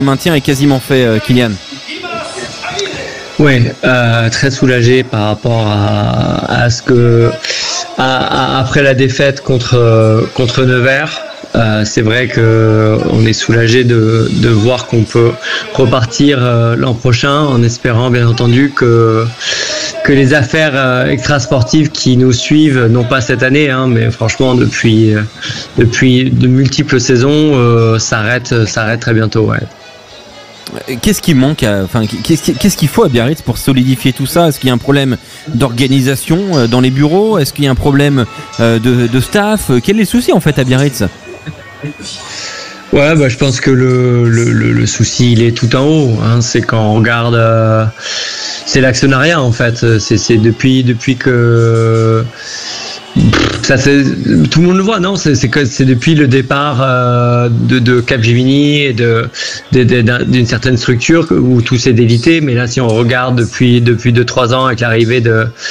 Le maintien est quasiment fait, Kylian. Ouais, très soulagé par rapport à ce que après la défaite contre Nevers. C'est vrai que on est soulagé de voir qu'on peut repartir l'an prochain, en espérant bien entendu que les affaires extrasportives qui nous suivent, non pas cette année, mais franchement depuis de multiples saisons, s'arrêtent très bientôt. Ouais. Qu'est-ce qui manque qu'est-ce qu'il faut à Biarritz pour solidifier tout ça? Est-ce qu'il y a un problème d'organisation dans les bureaux? Est-ce qu'il y a un problème de staff? Quel est le souci en fait à Biarritz? Ouais, je pense que le souci il est tout en haut. C'est quand on regarde, c'est l'actionnariat en fait. C'est depuis que ça, tout le monde le voit, non? C'est depuis le départ de Capgemini et d'une certaine structure où tout s'est délité. Mais là, si on regarde depuis 2-3 ans avec l'arrivée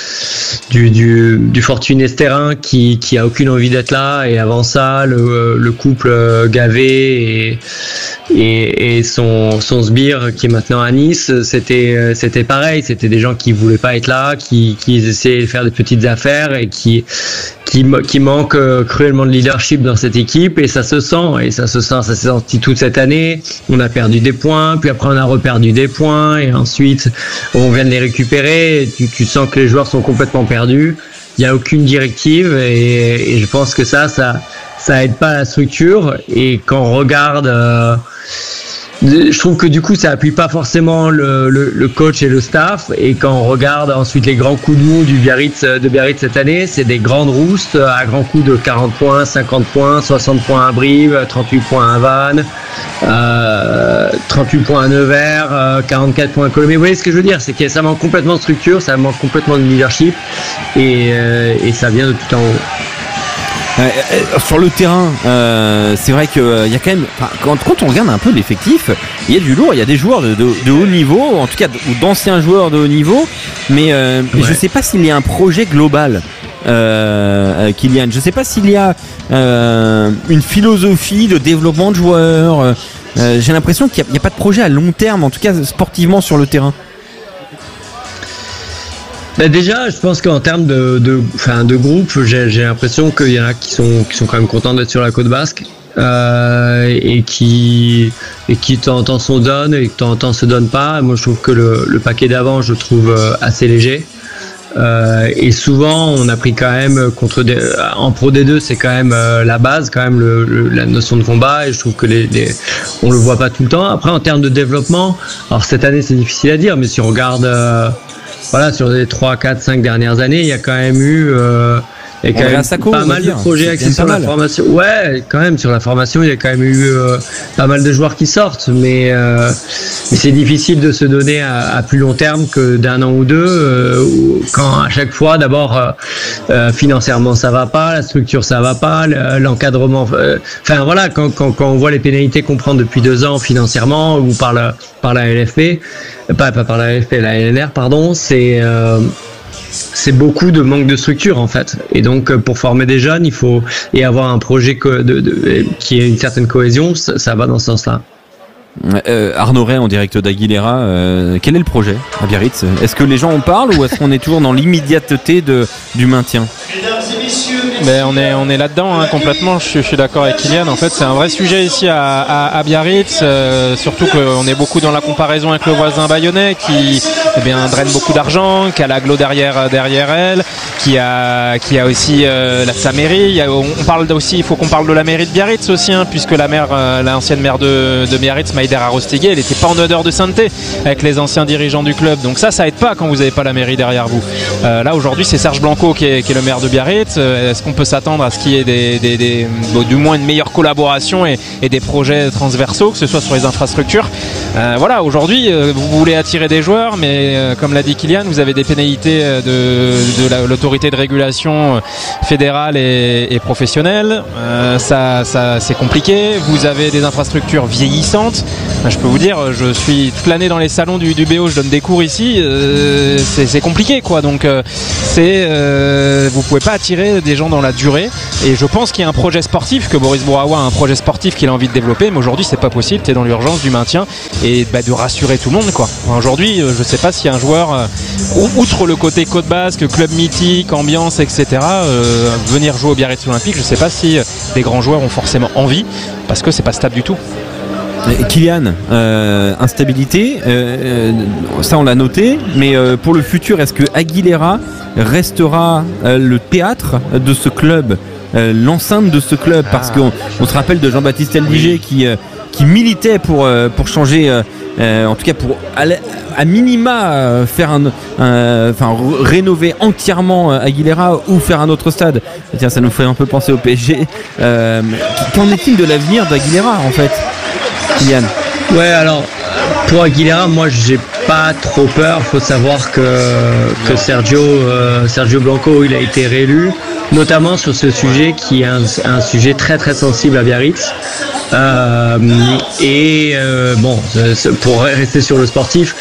du fortuné Esterin qui a aucune envie d'être là, et avant ça le couple Gavet et son sbire qui est maintenant à Nice, c'était pareil. C'était des gens qui voulaient pas être là, qui essayaient de faire des petites affaires et qui manque cruellement de leadership dans cette équipe, et ça s'est senti toute cette année. On a perdu des points, puis après on a reperdu des points, et ensuite on vient de les récupérer, et tu sens que les joueurs sont complètement perdus. Il n'y a aucune directive, et je pense que ça aide pas la structure. Et quand on regarde, je trouve que du coup ça appuie pas forcément le coach et le staff. Et quand on regarde ensuite les grands coups de mou de Biarritz cette année, c'est des grandes roustes à grands coups de 40 points, 50 points, 60 points à Brive, 38 points à Vannes, 38 points à Nevers, 44 points à Colomiers. Vous voyez ce que je veux dire? C'est que ça manque complètement de structure, ça manque complètement de leadership, et ça vient de tout en haut. Sur le terrain, c'est vrai qu'il y a quand même, quand on regarde un peu l'effectif, il y a du lourd, il y a des joueurs de haut niveau, en tout cas d'anciens joueurs de haut niveau, mais je ne sais pas s'il y a un projet global, Kylian. Je ne sais pas s'il y a une philosophie de développement de joueurs. J'ai l'impression qu'il n'y a pas de projet à long terme, en tout cas sportivement sur le terrain. Déjà, je pense qu'en termes de groupe, j'ai l'impression qu'il y en a qui sont quand même contents d'être sur la côte basque, et qui de temps en temps se donnent et de temps en temps se donnent pas. Moi, je trouve que le paquet d'avant, je trouve assez léger. Et souvent, on a pris quand même en Pro D2, c'est quand même la base, quand même la notion de combat. Et je trouve que on le voit pas tout le temps. Après, en termes de développement, alors cette année, c'est difficile à dire, mais si on regarde sur les 3, 4, 5 dernières années, il y a quand même eu pas mal de projets axés sur la formation. Ouais, quand même, sur la formation, il y a quand même eu pas mal de joueurs qui sortent, mais c'est difficile de se donner à plus long terme que d'un an ou deux, quand à chaque fois, d'abord, financièrement, ça va pas, la structure, ça va pas, l'encadrement. Quand on voit les pénalités qu'on prend depuis 2 ans financièrement, ou par la LFP, pas par la LFP, la LNR, pardon, c'est beaucoup de manque de structure en fait. Et donc pour former des jeunes, il faut avoir un projet qui ait une certaine cohésion. Ça va dans ce sens-là. Arnaud Ray en direct d'Aguilera, quel est le projet à Biarritz? Est-ce que les gens en parlent, ou est-ce qu'on est toujours dans l'immédiateté du maintien? On est là-dedans, complètement. Je suis d'accord avec Kylian. En fait, c'est un vrai sujet ici à Biarritz, surtout qu'on est beaucoup dans la comparaison avec le voisin bayonnais qui draine beaucoup d'argent, qui a l'agglo derrière elle, qui a aussi sa mairie. On parle aussi, il faut qu'on parle de la mairie de Biarritz aussi, puisque l'ancienne maire de Biarritz, Maïder Arostegui, elle n'était pas en odeur de sainteté avec les anciens dirigeants du club. Donc ça aide pas quand vous n'avez pas la mairie derrière vous. Là aujourd'hui, c'est Serge Blanco qui est le maire de Biarritz. Est-ce qu'on peut s'attendre à ce qu'il y ait du moins une meilleure collaboration et des projets transversaux, que ce soit sur les infrastructures? Aujourd'hui, vous voulez attirer des joueurs, mais comme l'a dit Kylian, vous avez des pénalités de l'autorité de régulation fédérale et professionnelle. C'est compliqué. Vous avez des infrastructures vieillissantes. Je peux vous dire, je suis toute l'année dans les salons du BO, je donne des cours ici. C'est compliqué, quoi. Donc vous pouvez pas attirer des gens dans dans la durée. Et je pense qu'il y a un projet sportif, que Boris Bouraoua a un projet sportif qu'il a envie de développer, mais aujourd'hui c'est pas possible, tu es dans l'urgence du maintien et de rassurer tout le monde, quoi. Aujourd'hui, je sais pas s'il y a un joueur, outre le côté Côte Basque, club mythique, ambiance, etc., venir jouer au Biarritz Olympique, je sais pas si les grands joueurs ont forcément envie, parce que c'est pas stable du tout. Kylian, instabilité, ça on l'a noté, mais pour le futur, est-ce que Aguilera restera le théâtre de ce club, l'enceinte de ce club, parce qu'on se rappelle de Jean-Baptiste Eldiger qui militait pour changer, en tout cas pour à minima faire rénover entièrement Aguilera ou faire un autre stade. Tiens, ça nous fait un peu penser au PSG. Qu'en est-il de l'avenir d'Aguilera en fait, Kylian? Ouais, alors pour Aguilera, moi j'ai pas trop peur. Faut savoir que Sergio Blanco, il a été réélu, notamment sur ce sujet qui est un sujet très très sensible à Biarritz. Pour rester sur le sportif,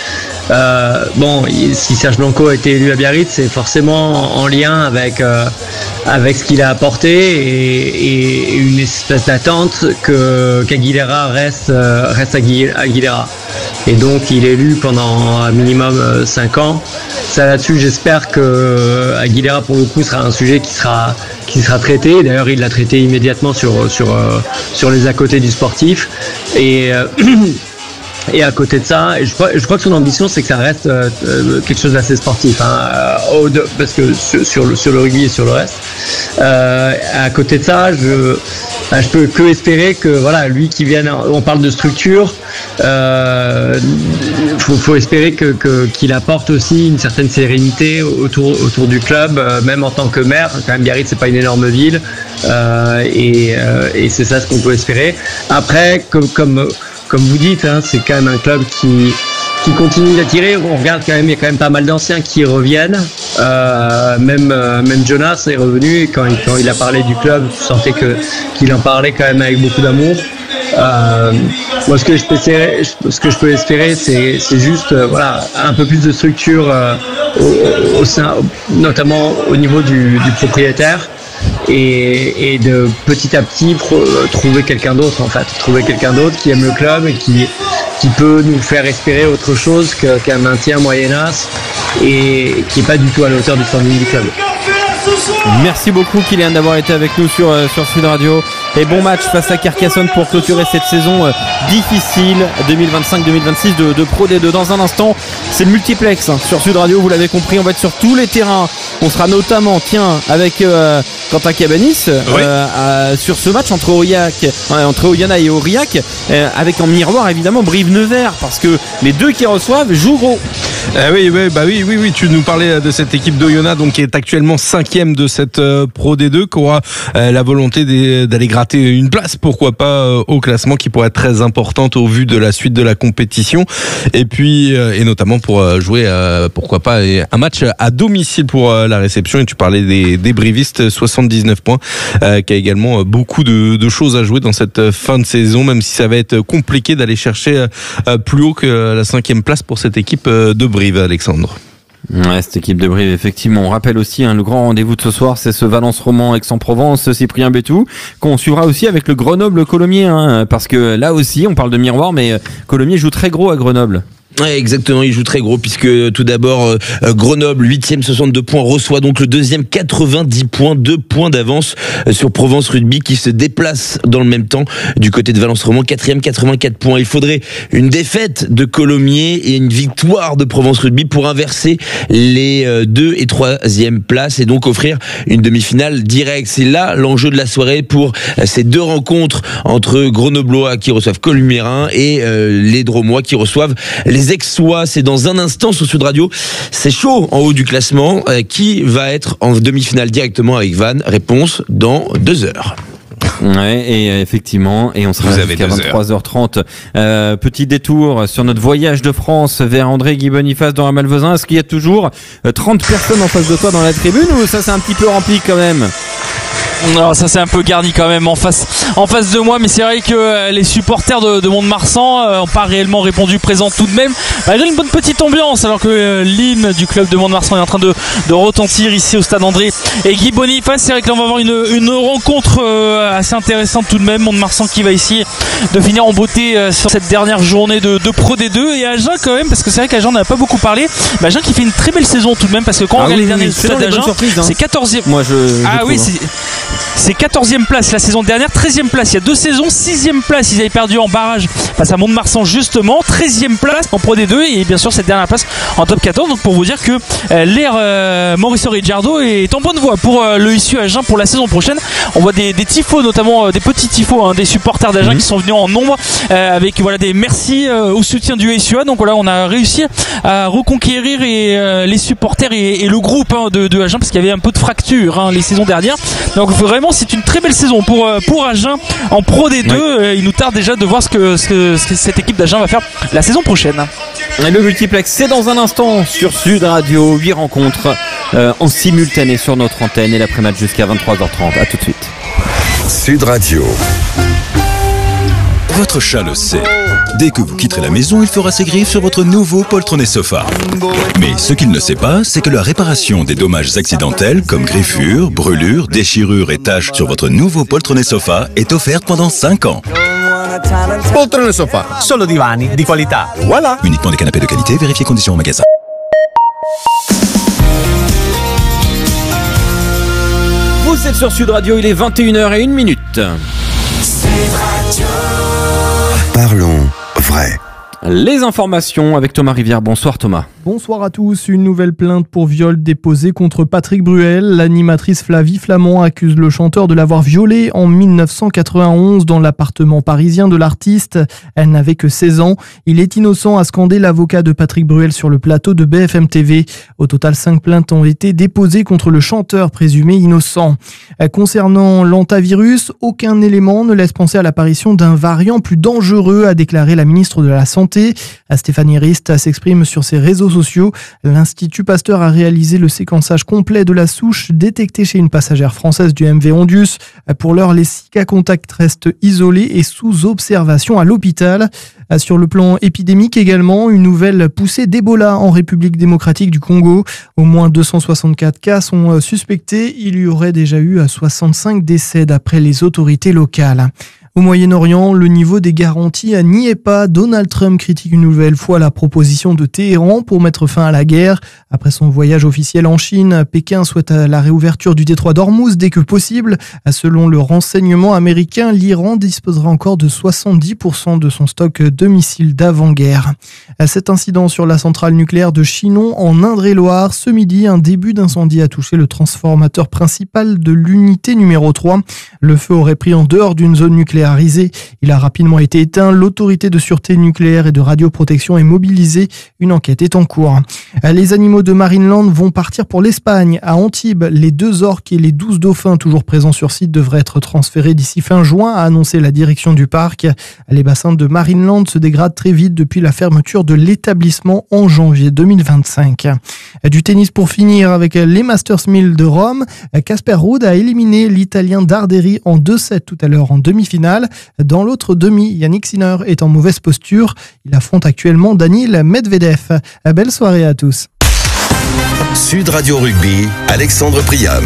si Serge Blanco a été élu à Biarritz, c'est forcément en lien avec ce qu'il a apporté et une espèce d'attente qu'Aguilera reste Aguilera. Et donc il est élu pendant un minimum 5 ans. Ça là-dessus, j'espère que Aguilera pour le coup sera un sujet qui sera traité. D'ailleurs, il l'a traité immédiatement sur les à côté du sportif. Et à côté de ça, et je crois que son ambition, c'est que ça reste quelque chose d'assez sportif, parce que sur le rugby et sur le reste. À côté de ça, je peux que espérer que voilà, lui qui vienne, on parle de structure, faut espérer qu'il apporte aussi une certaine sérénité autour du club, même en tant que maire. Quand même, Biarritz, c'est pas une énorme ville, et c'est ça ce qu'on peut espérer. Après, comme vous dites, c'est quand même un club qui continue d'attirer. On regarde quand même, il y a quand même pas mal d'anciens qui reviennent. Même Jonas est revenu, et quand il a parlé du club, tu sentais qu'il en parlait quand même avec beaucoup d'amour. Moi, ce que je peux espérer, c'est juste un peu plus de structure au sein, notamment au niveau du propriétaire. Et de petit à petit trouver quelqu'un d'autre qui aime le club et qui peut nous faire espérer autre chose qu'un maintien moyennasse et qui n'est pas du tout à la hauteur du standing du club. Merci beaucoup Kylian d'avoir été avec nous sur Sud Radio, et bon match face à Carcassonne pour clôturer cette saison difficile 2025-2026 de Pro D2. Dans un instant, c'est le multiplex sur Sud Radio, vous l'avez compris, on va être sur tous les terrains. On sera notamment avec Quentin Cabanis sur ce match entre Oyonnax et Aurillac, avec en miroir évidemment Brive-Nevers, parce que les deux qui reçoivent jouent gros. Oui, tu nous parlais de cette équipe d'Oyonnax, donc qui est actuellement 5e de cette Pro D2, qui aura la volonté d'aller gratter une place, pourquoi pas, au classement, qui pourrait être très importante au vu de la suite de la compétition, et puis et notamment pour jouer pourquoi pas un match à domicile pour la réception. Et tu parlais des brivistes, 79 points, qui a également beaucoup de choses à jouer dans cette fin de saison, même si ça va être compliqué d'aller chercher plus haut que la 5e place pour cette équipe de Brive, Alexandre. Ouais, cette équipe de Brive, effectivement. On rappelle aussi le grand rendez-vous de ce soir, c'est ce Valence-Roman Aix-en-Provence, Cyprien Bétou, qu'on suivra aussi avec le Grenoble-Colomiers, parce que là aussi, on parle de miroir, mais Colomiers joue très gros à Grenoble. Ouais, exactement, il joue très gros, puisque tout d'abord Grenoble, 8e, 62 points, reçoit donc le 2e, 90 points, 2 points d'avance sur Provence Rugby, qui se déplace dans le même temps du côté de Valence-Roman, 4e, 84 points. Il faudrait une défaite de Colomiers et une victoire de Provence Rugby pour inverser les 2 et 3e places et donc offrir une demi-finale directe. C'est là l'enjeu de la soirée pour ces deux rencontres entre Grenoblois qui reçoivent Colomiérains et les Dromois qui reçoivent les Aixois. C'est dans un instant sur Sud Radio. C'est chaud en haut du classement. Qui va être en demi-finale directement avec Vannes? Réponse dans 2 heures. Ouais, et effectivement, et on sera jusqu'à 23h30. Petit détour sur notre voyage de France vers André Guy Boniface dans un Malvezin. Est-ce qu'il y a toujours 30 personnes en face de toi dans la tribune, ou ça c'est un petit peu rempli quand même? Alors ça c'est un peu garni quand même en face de moi, mais c'est vrai que les supporters de Mont-de-Marsan n'ont pas réellement répondu présent tout de même. malgré une bonne petite ambiance, alors que l'hymne du club de Mont-de-Marsan est en train de retentir ici au stade André et Guy Boniface. C'est vrai que là on va avoir une rencontre assez intéressante tout de même. Mont-de-Marsan qui va essayer de finir en beauté sur cette dernière journée de Pro D2, et Agen quand même, parce que c'est vrai qu'Agen n'a pas beaucoup parlé, mais Agen qui fait une très belle saison tout de même, parce que quand on regarde les derniers stades d'Agen, c'est 14e. Moi C'est 14e place la saison dernière, 13e place il y a 2 saisons, 6e place ils avaient perdu en barrage face à Mont-de-Marsan justement, 13e place en Pro D2 et bien sûr cette dernière place en top 14. Donc pour vous dire que l'ère Mauricio Ricciardo est en bonne voie pour le ISU Agen pour la saison prochaine. On voit des tifos, notamment des petits tifos, des supporters d'Agen qui sont venus en nombre avec des merci au soutien du SUA. Donc voilà, on a réussi à reconquérir les supporters et le groupe de Agen, parce qu'il y avait un peu de fracture les saisons dernières. Donc vraiment c'est une très belle saison pour Agen en Pro D2. Oui. Il nous tarde déjà de voir ce que cette équipe d'Agen va faire la saison prochaine. Et le multiplex, c'est dans un instant sur Sud Radio. 8 rencontres en simultané sur notre antenne et l'après-match jusqu'à 23h30. A tout de suite. Sud Radio. Votre chat le sait. Dès que vous quitterez la maison, il fera ses griffes sur votre nouveau poltronné sofa. Mais ce qu'il ne sait pas, c'est que la réparation des dommages accidentels comme griffures, brûlures, déchirures et taches sur votre nouveau poltronné sofa est offerte pendant 5 ans. Poltrone sofa, solo divani di qualità. Voilà. Uniquement des canapés de qualité, vérifiez conditions au magasin. Vous êtes sur Sud Radio, il est 21h01. Parlons vrai. Les informations avec Thomas Rivière. Bonsoir Thomas. Bonsoir à tous. Une nouvelle plainte pour viol déposée contre Patrick Bruel. L'animatrice Flavie Flamand accuse le chanteur de l'avoir violée en 1991 dans l'appartement parisien de l'artiste. Elle n'avait que 16 ans. Il est innocent, a scandé l'avocat de Patrick Bruel sur le plateau de BFM TV. Au total, 5 plaintes ont été déposées contre le chanteur présumé innocent. Concernant l'antavirus, aucun élément ne laisse penser à l'apparition d'un variant plus dangereux, a déclaré la ministre de la Santé. Stéphanie Rist s'exprime sur ses réseaux sociaux. L'Institut Pasteur a réalisé le séquençage complet de la souche détectée chez une passagère française du MV Ondius. Pour l'heure, les 6 cas contacts restent isolés et sous observation à l'hôpital. Sur le plan épidémique également, une nouvelle poussée d'Ebola en République démocratique du Congo. Au moins 264 cas sont suspectés. Il y aurait déjà eu 65 décès d'après les autorités locales. Au Moyen-Orient, le niveau des garanties n'y est pas. Donald Trump critique une nouvelle fois la proposition de Téhéran pour mettre fin à la guerre. Après son voyage officiel en Chine, Pékin souhaite la réouverture du détroit d'Ormuz dès que possible. Selon le renseignement américain, l'Iran disposera encore de 70% de son stock de missiles d'avant-guerre. Cet incident sur la centrale nucléaire de Chinon en Indre-et-Loire, ce midi, un début d'incendie a touché le transformateur principal de l'unité numéro 3. Le feu aurait pris en dehors d'une zone nucléaire. Il a rapidement été éteint. L'autorité de sûreté nucléaire et de radioprotection est mobilisée. Une enquête est en cours. Les animaux de Marineland vont partir pour l'Espagne. À Antibes, les 2 orques et les 12 dauphins toujours présents sur site devraient être transférés d'ici fin juin, a annoncé la direction du parc. Les bassins de Marineland se dégradent très vite depuis la fermeture de l'établissement en janvier 2025. Du tennis pour finir avec les Masters 1000 de Rome. Casper Ruud a éliminé l'Italien Darderi en 2-7 tout à l'heure en demi-finale. Dans l'autre demi, Yannick Sinner est en mauvaise posture. Il affronte actuellement Daniil Medvedev. Belle soirée à tous. Sud Radio Rugby, Alexandre Priam.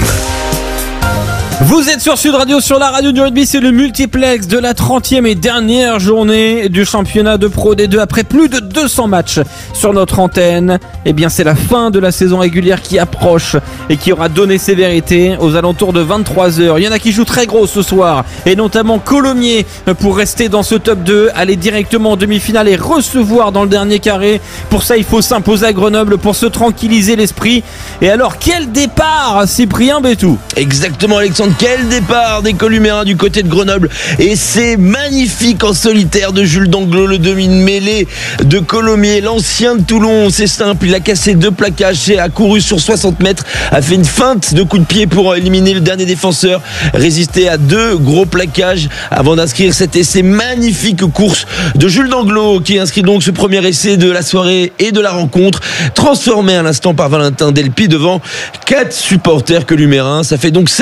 Vous êtes sur Sud Radio, sur la radio du rugby, c'est le multiplex de la 30e et dernière journée du championnat de Pro D2. Après plus de 200 matchs sur notre antenne, eh bien c'est la fin de la saison régulière qui approche et qui aura donné ses vérités aux alentours de 23h. Il y en a qui jouent très gros ce soir, et notamment Colomiers pour rester dans ce top 2, aller directement en demi-finale et recevoir dans le dernier carré. Pour ça, il faut s'imposer à Grenoble pour se tranquilliser l'esprit. Et alors, quel départ, Cyprien Bétou? Exactement, Alexandre. Quel départ des Columéens du côté de Grenoble, et c'est magnifique en solitaire de Jules Danglot, le demi-mêlée de Colomiers, l'ancien de Toulon. C'est simple, il a cassé 2 plaquages et a couru sur 60 mètres, a fait une feinte de coup de pied pour éliminer le dernier défenseur, résisté à 2 gros plaquages avant d'inscrire cet essai. Magnifique course de Jules Danglot qui inscrit donc ce premier essai de la soirée et de la rencontre, transformé à l'instant par Valentin Delpy devant 4 supporters columéens. Ça fait donc 7 pour Colomiers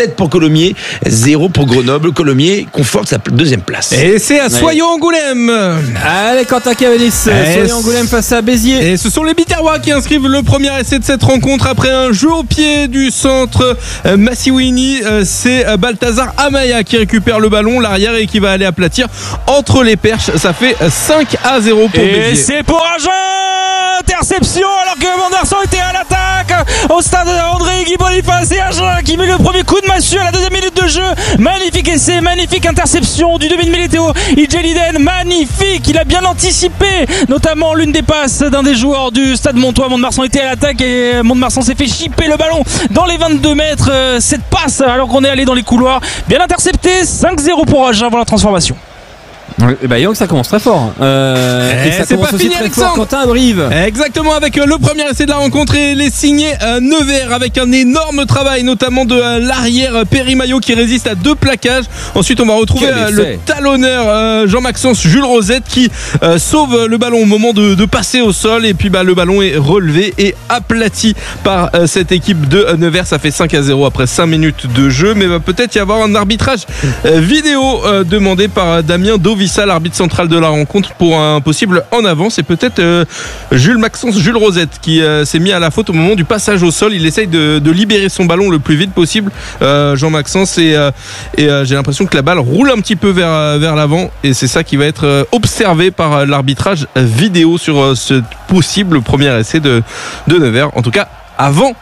Colomiers 0 pour Grenoble. Colomiers conforte sa deuxième place. Et c'est à Soyons-Angoulême. Allez, Quentin Cavanis, Soyons-Angoulême face à Béziers. Et ce sont les Biterrois qui inscrivent le premier essai de cette rencontre après un jeu au pied du centre Massiwini. C'est Balthazar Amaya qui récupère le ballon, l'arrière, et qui va aller aplatir entre les perches. Ça fait 5-0 pour Béziers. Et c'est pour Agen. Interception alors que Mont-de-Marsan était à l'attaque au stade André Guy Boniface, et Agen qui met le premier coup de massue à la deuxième minute de jeu. Magnifique essai, magnifique interception du demi-militéo Ijeliden, magnifique, il a bien anticipé notamment l'une des passes d'un des joueurs du stade Montois. Mont-de-Marsan était à l'attaque et Mont-de-Marsan s'est fait chipper le ballon dans les 22 mètres. Cette passe alors qu'on est allé dans les couloirs, bien intercepté. 5-0 pour Agen avant la transformation. Bah, Young, ça commence très fort. Et ça commence aussi très fort, Quentin Brive. Exactement, avec le premier essai de la rencontre, et les signés Nevers avec un énorme travail, notamment de l'arrière Péry-Maillot qui résiste à 2 plaquages. Ensuite, on va retrouver le talonneur Jean-Maxence Jules Rosette qui sauve le ballon au moment de passer au sol, et puis le ballon est relevé et aplati par cette équipe de Nevers. Ça fait 5-0 après 5 minutes de jeu, mais va peut-être y avoir un arbitrage vidéo demandé par Damien Dovissa, l'arbitre central de la rencontre, pour un possible en avant. C'est peut-être Jules-Maxence Jules Rosette qui s'est mis à la faute au moment du passage au sol. Il essaye de libérer son ballon le plus vite possible, Jean-Maxence, et j'ai l'impression que la balle roule un petit peu vers l'avant, et c'est ça qui va être observé par l'arbitrage vidéo sur ce possible premier essai de Nevers. En tout cas, avant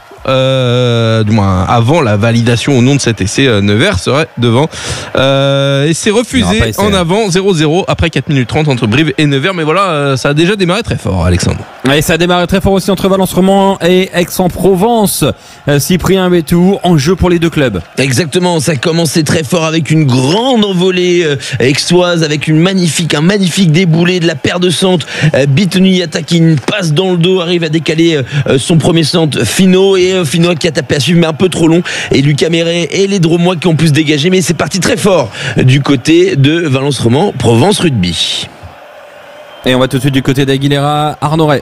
la validation au nom de cet essai, Nevers serait devant, et c'est refusé en avant. 0-0 après 4 minutes 30 entre Brive et Nevers. Mais voilà, ça a déjà démarré très fort, Alexandre. Et ça a démarré très fort aussi entre Valence-Romand et Aix-en-Provence. Cyprien Bétou, en jeu pour les deux clubs. Exactement, ça a commencé très fort avec une grande envolée aixoise, avec un magnifique déboulé de la paire de centres. Bitonuyata qui passe dans le dos, arrive à décaler son premier centre, Finot, et Finot qui a tapé à suivre mais un peu trop long, et Lucas Méret et les Dromois qui ont pu se dégager, mais c'est parti très fort du côté de Valence-Romand, Provence Rugby. Et on va tout de suite du côté d'Aguilera, Arnoret.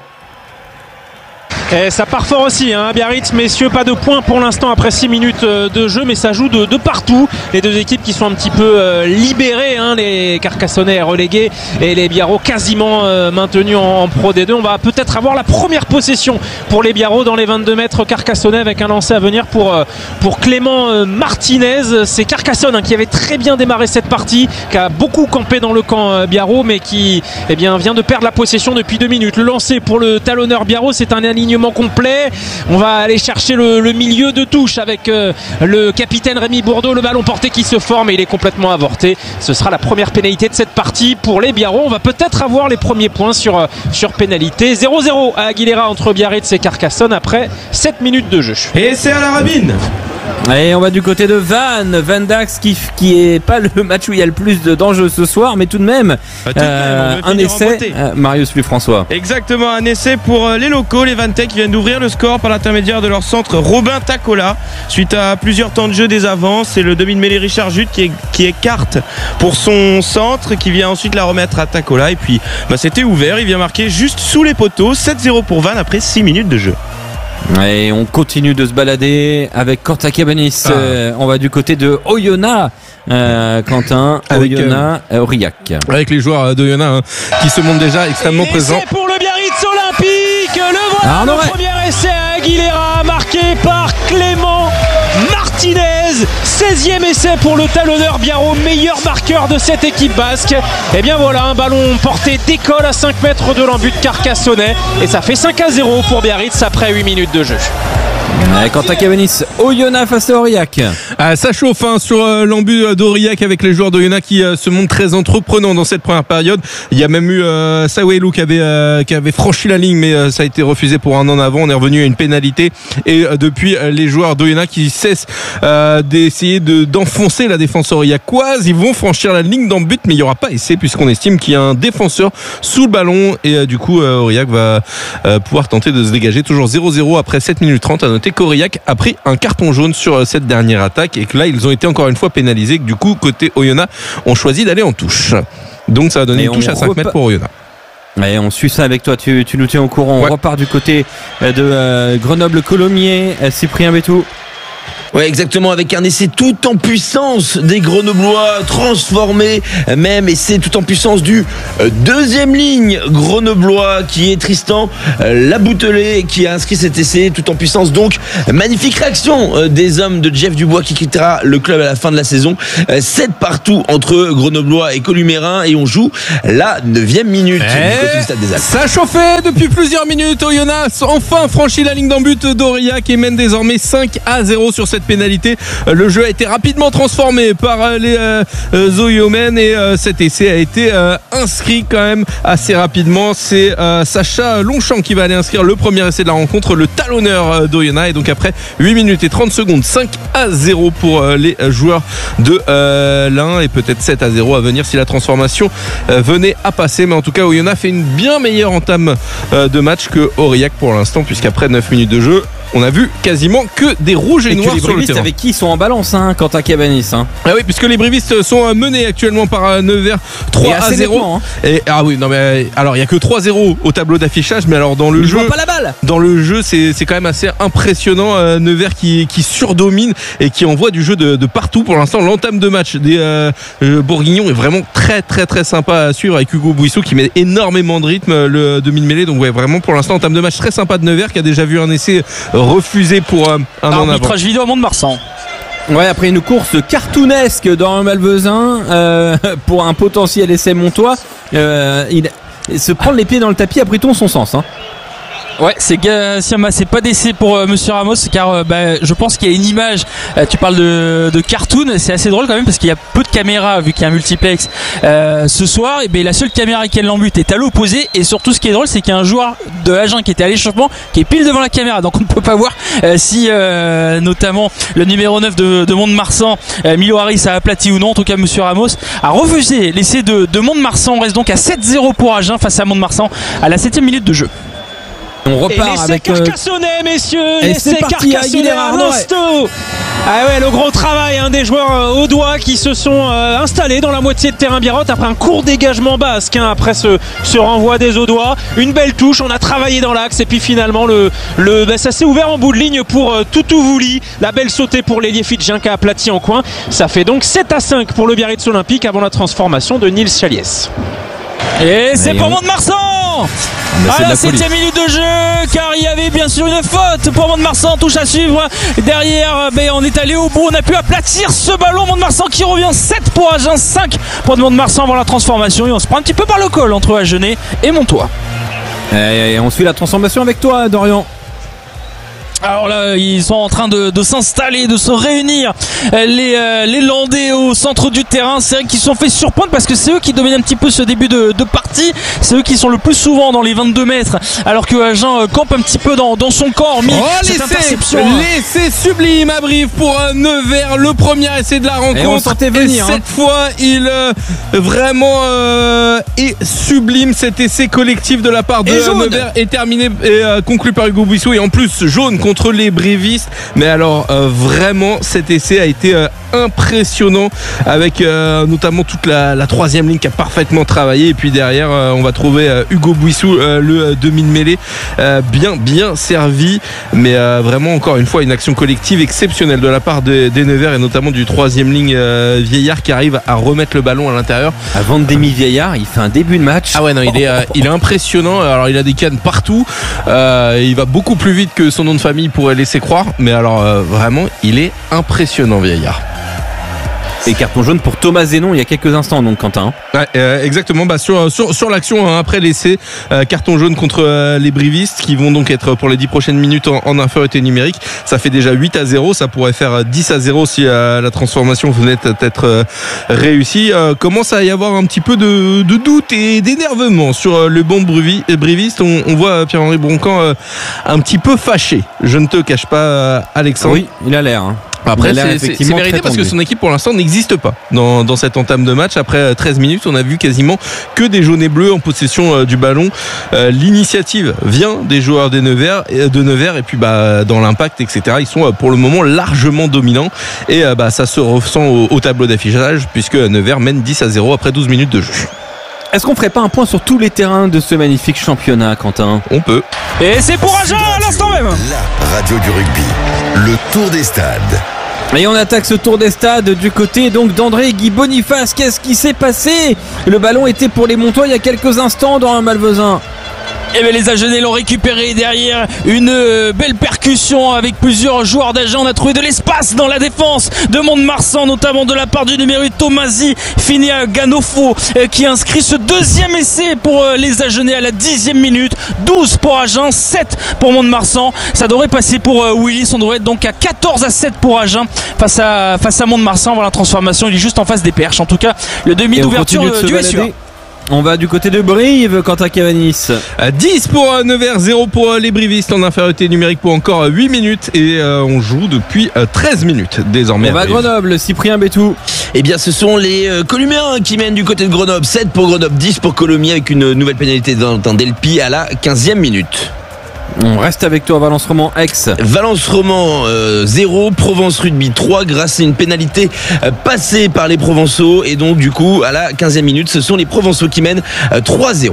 Et ça part fort aussi, hein, Biarritz, messieurs, pas de points pour l'instant après 6 minutes de jeu, mais ça joue de partout. Les deux équipes qui sont un petit peu libérées, hein, les Carcassonnais relégués et les Biarros quasiment maintenus en Pro D2. On va peut-être avoir la première possession pour les Biarros dans les 22 mètres carcassonnais, avec un lancer à venir pour Clément Martinez. C'est Carcassonne, hein, qui avait très bien démarré cette partie, qui a beaucoup campé dans le camp Biarros, mais qui vient de perdre la possession depuis 2 minutes. Le lancer pour le talonneur Biarros, c'est un alignement complet. On va aller chercher le milieu de touche avec le capitaine Rémi Bourdeau. Le ballon porté qui se forme, et il est complètement avorté. Ce sera la première pénalité de cette partie pour les Biarros. On va peut-être avoir les premiers points sur pénalité. 0-0 à Aguilera entre Biarritz et Carcassonne après 7 minutes de jeu. Et c'est à la Rabine. Et on va du côté de Van Dax qui est pas le match où il y a le plus d'enjeux ce soir, mais tout de même, un essai, Marius Louis-François. Exactement, un essai pour les locaux, les Vantais, qui viennent d'ouvrir le score par l'intermédiaire de leur centre Robin Tacola. Suite à plusieurs temps de jeu des avances, c'est le demi-de-mêlée Richard Jute qui écarte pour son centre, qui vient ensuite la remettre à Tacola, et puis c'était ouvert, il vient marquer juste sous les poteaux. 7-0 pour Vannes après 6 minutes de jeu. Et on continue de se balader avec Quentin Cabanis. On va du côté de Oyonnax, Quentin, Oyonnax, Aurillac. Avec les joueurs d'Oyonnax, qui se montrent déjà extrêmement présents. C'est pour le Biarritz Olympique. Le voilà, le premier essai à Aguilera, marqué par Clément Martinez. 16e essai pour le talonneur Biarro, meilleur marqueur de cette équipe basque. Et bien voilà, un ballon porté décolle à 5 mètres de l'embut carcassonnais, et ça fait 5-0 pour Biarritz après 8 minutes de jeu. Quentin Cabanis, Oyonnax face à Aurillac. Ça chauffe sur l'embut d'Aurillac, avec les joueurs d'Oyonnax qui se montrent très entreprenants dans cette première période. Il y a même eu Sawelou qui avait franchi la ligne, mais ça a été refusé pour un en avant. On est revenu à une pénalité, et depuis les joueurs d'Oyonnax qui cessent d'essayer d'enfoncer la défense aurillacoise. Ils vont franchir la ligne d'embut, mais il n'y aura pas essai puisqu'on estime qu'il y a un défenseur sous le ballon, et du coup Aurillac va pouvoir tenter de se dégager. Toujours 0-0 après 7 minutes 30. À noter qu'Aurillac a pris un carton jaune sur cette dernière attaque, et que là ils ont été encore une fois pénalisés, que du coup côté Oyonnax ont choisi d'aller en touche. Donc ça va donner une touche à 5 mètres pour Oyonnax. Et on suit ça avec toi, tu nous tiens au courant. On repart du côté de Grenoble-Colomiers. Cyprien Bétou. Ouais, exactement, avec un essai tout en puissance des Grenoblois, transformé même, essai tout en puissance du deuxième ligne grenoblois qui est Tristan Laboutelet qui a inscrit cet essai tout en puissance. Donc, magnifique réaction des hommes de Jeff Dubois qui quittera le club à la fin de la saison. 7 partout entre Grenoblois et Columérin et on joue la 9e minute du côté du Stade des Alpes. Ça chauffait depuis plusieurs minutes. Oyonnax enfin franchit la ligne d'en but d'Aurillac et mène désormais 5-0 sur cette pénalité. Le jeu a été rapidement transformé par les Oyomènes et cet essai a été inscrit quand même assez rapidement. C'est Sacha Longchamp qui va aller inscrire le premier essai de la rencontre, le talonneur d'Oyonnax. Et donc après 8 minutes et 30 secondes, 5-0 pour les joueurs de l'Ain et peut-être 7-0 à venir si la transformation venait à passer. Mais en tout cas, Oyonnax fait une bien meilleure entame de match que Aurillac pour l'instant, puisqu'après 9 minutes de jeu, on a vu quasiment que des rouges et noirs sur le terrain. Avec qui ils sont en balance, Quentin Cabanis. Ah oui, puisque les brivistes sont menés actuellement par Nevers 3-0. Et ah oui, non mais alors il y a que 3-0 au tableau d'affichage, mais alors dans le jeu, pas la balle. Dans le jeu, c'est quand même assez impressionnant. Nevers qui surdomine et qui envoie du jeu de partout. Pour l'instant, l'entame de match des Bourguignons est vraiment très très très sympa à suivre avec Hugo Bouissou qui met énormément de rythme, le demi-mêlée. Donc ouais, vraiment pour l'instant, entame de match très sympa de Nevers qui a déjà vu un essai refusé pour un en avant. Arbitrage vidéo à Mont-de-Marsan. Ouais, après une course cartoonesque dans un Malvezin pour un potentiel essai montois, il se prendre les pieds dans le tapis a pris tout son sens. Ouais, c'est pas d'essai pour Monsieur Ramos car je pense qu'il y a une image. Tu parles de cartoon, c'est assez drôle quand même parce qu'il y a peu de caméras vu qu'il y a un multiplex ce soir. Et la seule caméra qui est l'embut est à l'opposé et surtout ce qui est drôle c'est qu'il y a un joueur de l'Agen qui était à l'échauffement qui est pile devant la caméra, donc on ne peut pas voir si notamment le numéro 9 de Mont-de-Marsan, Milo Harris a aplati ou non. En tout cas, Monsieur Ramos a refusé l'essai de Mont-de-Marsan. On reste donc à 7-0 pour Agen face à Mont-de-Marsan à la 7e minute de jeu. On repart avec Carcassonnet, messieurs, l'essai Carcassonnet à Losto. Ah ouais, le gros travail des joueurs audois qui se sont installés dans la moitié de terrain biarrote après un court dégagement basque après ce renvoi des audois. Une belle touche, on a travaillé dans l'axe et puis finalement ça s'est ouvert en bout de ligne pour Toutouvouli. La belle sautée pour l'ailier fidjien qui a aplati en coin. Ça fait donc 7-5 pour le Biarritz Olympique avant la transformation de Nils Chaliès. Et c'est pour Mont-de-Marsan à la 7e minute de jeu, car il y avait bien sûr une faute pour Mont-de-Marsan. Touche à suivre derrière, on est allé au bout, on a pu aplatir ce ballon. Mont-de-Marsan qui revient 7 pour Agen, 5 pour Mont-de-Marsan avant la transformation et on se prend un petit peu par le col entre Agenais et Montois. Et on suit la transformation avec toi, Dorian. Alors là, ils sont en train de s'installer, de se réunir. Les Landais au centre du terrain, c'est vrai qu'ils se sont fait surprendre parce que c'est eux qui dominent un petit peu ce début de partie. C'est eux qui sont le plus souvent dans les 22 mètres, alors que Agen campe un petit peu dans son corps. Cette interception. L'essai sublime à Brive pour Nevers, le premier essai de la rencontre. Et on sentait venir. Et cette fois, il vraiment est sublime. Cet essai collectif de la part de Nevers est terminé et conclu par Hugo Bouissou et en plus jaune contre les brévistes. Mais alors vraiment cet essai a été impressionnant avec notamment toute la troisième ligne qui a parfaitement travaillé et puis derrière on va trouver Hugo Bouissou le demi de mêlée bien servi, mais vraiment encore une fois une action collective exceptionnelle de la part des Nevers et notamment du troisième ligne Vieillard qui arrive à remettre le ballon à l'intérieur. Avant de Demi Vieillard, il fait un début de match. Ah ouais, non, il est impressionnant. Alors il a des cannes partout, il va beaucoup plus vite que son nom de famille pourrait laisser croire, mais alors vraiment il est impressionnant Vieillard. Et carton jaune pour Thomas Zénon il y a quelques instants, donc Quentin. Ouais, exactement, sur l'action après l'essai, carton jaune contre les brivistes qui vont donc être pour les 10 prochaines minutes en infériorité numérique. Ça fait déjà 8-0, ça pourrait faire 10-0 si la transformation venait d'être réussie. Commence à y avoir un petit peu de doute et d'énervement sur le banc briviste. On voit Pierre-Henri Broncan un petit peu fâché. Je ne te cache pas, Alexandre. Oui, il a l'air. Après, c'est mérité parce que son équipe pour l'instant n'existe pas dans cette entame de match. Après 13 minutes, on a vu quasiment que des jaunes et bleus en possession du ballon. L'initiative vient des joueurs de Nevers et puis dans l'impact, etc. Ils sont pour le moment largement dominants et ça se ressent au tableau d'affichage puisque Nevers mène 10-0 après 12 minutes de jeu. Est-ce qu'on ferait pas un point sur tous les terrains de ce magnifique championnat, Quentin ? On peut. Et c'est pour Agen à l'instant même. La radio du rugby, le tour des stades. Et on attaque ce tour des stades du côté donc d'André Guy Boniface. Qu'est-ce qui s'est passé? Le ballon était pour les Montois il y a quelques instants dans un Malvezin. Et bien les Agenais l'ont récupéré derrière une belle percussion avec plusieurs joueurs d'Agen. On a trouvé de l'espace dans la défense de Mont-de-Marsan, notamment de la part du numéro 8 Tomasi Finia Ganofo qui inscrit ce deuxième essai pour les Agenais à la 10e minute. 12 pour Agen, 7 pour Mont-de-Marsan. Ça devrait passer pour Willis. On devrait être donc à 14-7 pour Agen face à Mont-de-Marsan. Voilà la transformation, il est juste en face des perches. En tout cas, le demi d'ouverture du SUA. On va du côté de Brive, Quentin Cavanis. 10 pour Nevers, 0 pour les Brivistes en infériorité numérique pour encore 8 minutes et on joue depuis 13 minutes désormais. On va à Grenoble, Cyprien Bétou. Eh bien ce sont les Columéens qui mènent du côté de Grenoble. 7 pour Grenoble, 10 pour Colomiers avec une nouvelle pénalité d'un Delpy à la 15e minute. On reste avec toi, Valence Roman Aix. Valence Roman 0, Provence Rugby 3 grâce à une pénalité passée par les Provençaux. Et donc du coup à la 15e minute ce sont les Provençaux qui mènent 3-0.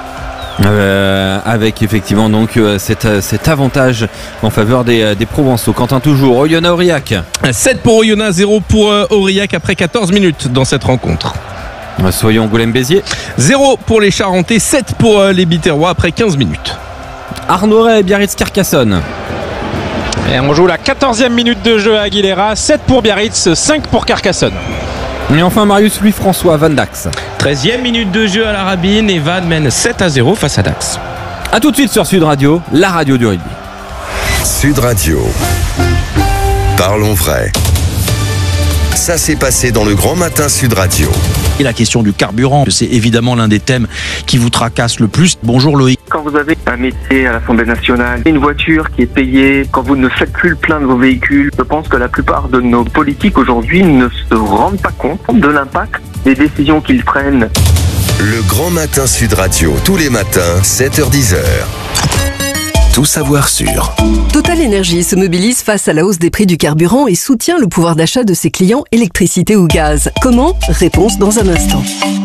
Avec effectivement donc cet avantage en faveur des Provençaux. Quentin toujours, Oyonnax-Aurillac. 7 pour Oyonnax, 0 pour Aurillac après 14 minutes dans cette rencontre. Soyons Angoulême-Béziers. 0 pour les Charentais, 7 pour les Biterrois après 15 minutes. Arnoret, Biarritz-Carcassonne. Et on joue la 14e minute de jeu à Aguilera. 7 pour Biarritz, 5 pour Carcassonne. Et enfin Marius Louis-François, Van Dax. 13e minute de jeu à la Rabine et Van mène 7-0 face à Dax. A tout de suite sur Sud Radio, la radio du rugby. Sud Radio. Parlons vrai. Ça s'est passé dans le Grand Matin Sud Radio. Et la question du carburant, c'est évidemment l'un des thèmes qui vous tracasse le plus. Bonjour Loïc. Quand vous avez un métier à l'Assemblée nationale, une voiture qui est payée, quand vous ne faites plus le plein de vos véhicules, je pense que la plupart de nos politiques aujourd'hui ne se rendent pas compte de l'impact des décisions qu'ils prennent. Le Grand Matin Sud Radio, tous les matins, 7h-10h. Tout savoir sur. Total Énergie se mobilise face à la hausse des prix du carburant et soutient le pouvoir d'achat de ses clients électricité ou gaz. Comment? Réponse dans un instant.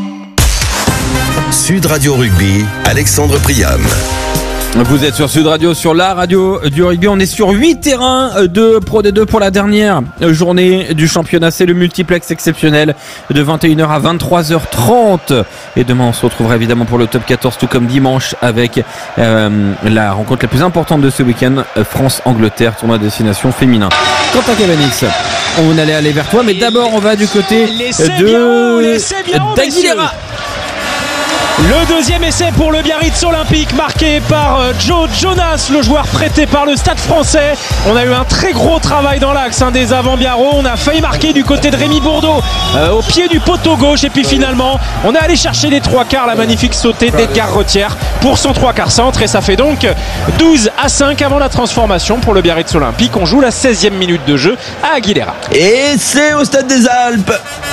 Sud Radio Rugby, Alexandre Priam. Vous êtes sur Sud Radio, sur la radio du rugby. On est sur 8 terrains de Pro D2 pour la dernière journée du championnat. C'est le multiplex exceptionnel de 21h à 23h30. Et demain, on se retrouvera évidemment pour le top 14, tout comme dimanche, avec la rencontre la plus importante de ce week-end, France-Angleterre, tournoi de destination féminin. Quentin Cavanis, on allait aller vers toi, mais d'abord, on va du côté d'Aguilera. Le deuxième essai pour le Biarritz Olympique, marqué par Joe Jonas, le joueur prêté par le Stade Français. On a eu un très gros travail dans l'axe des avant Biarro. On a failli marquer du côté de Rémi Bourdeau au pied du poteau gauche. Et puis finalement, on est allé chercher les 3/4, la magnifique sautée d'Edgar Retière pour son 3/4 centre. Et ça fait donc 12-5 avant la transformation pour le Biarritz Olympique. On joue la 16e minute de jeu à Aguilera. Et c'est au Stade des Alpes.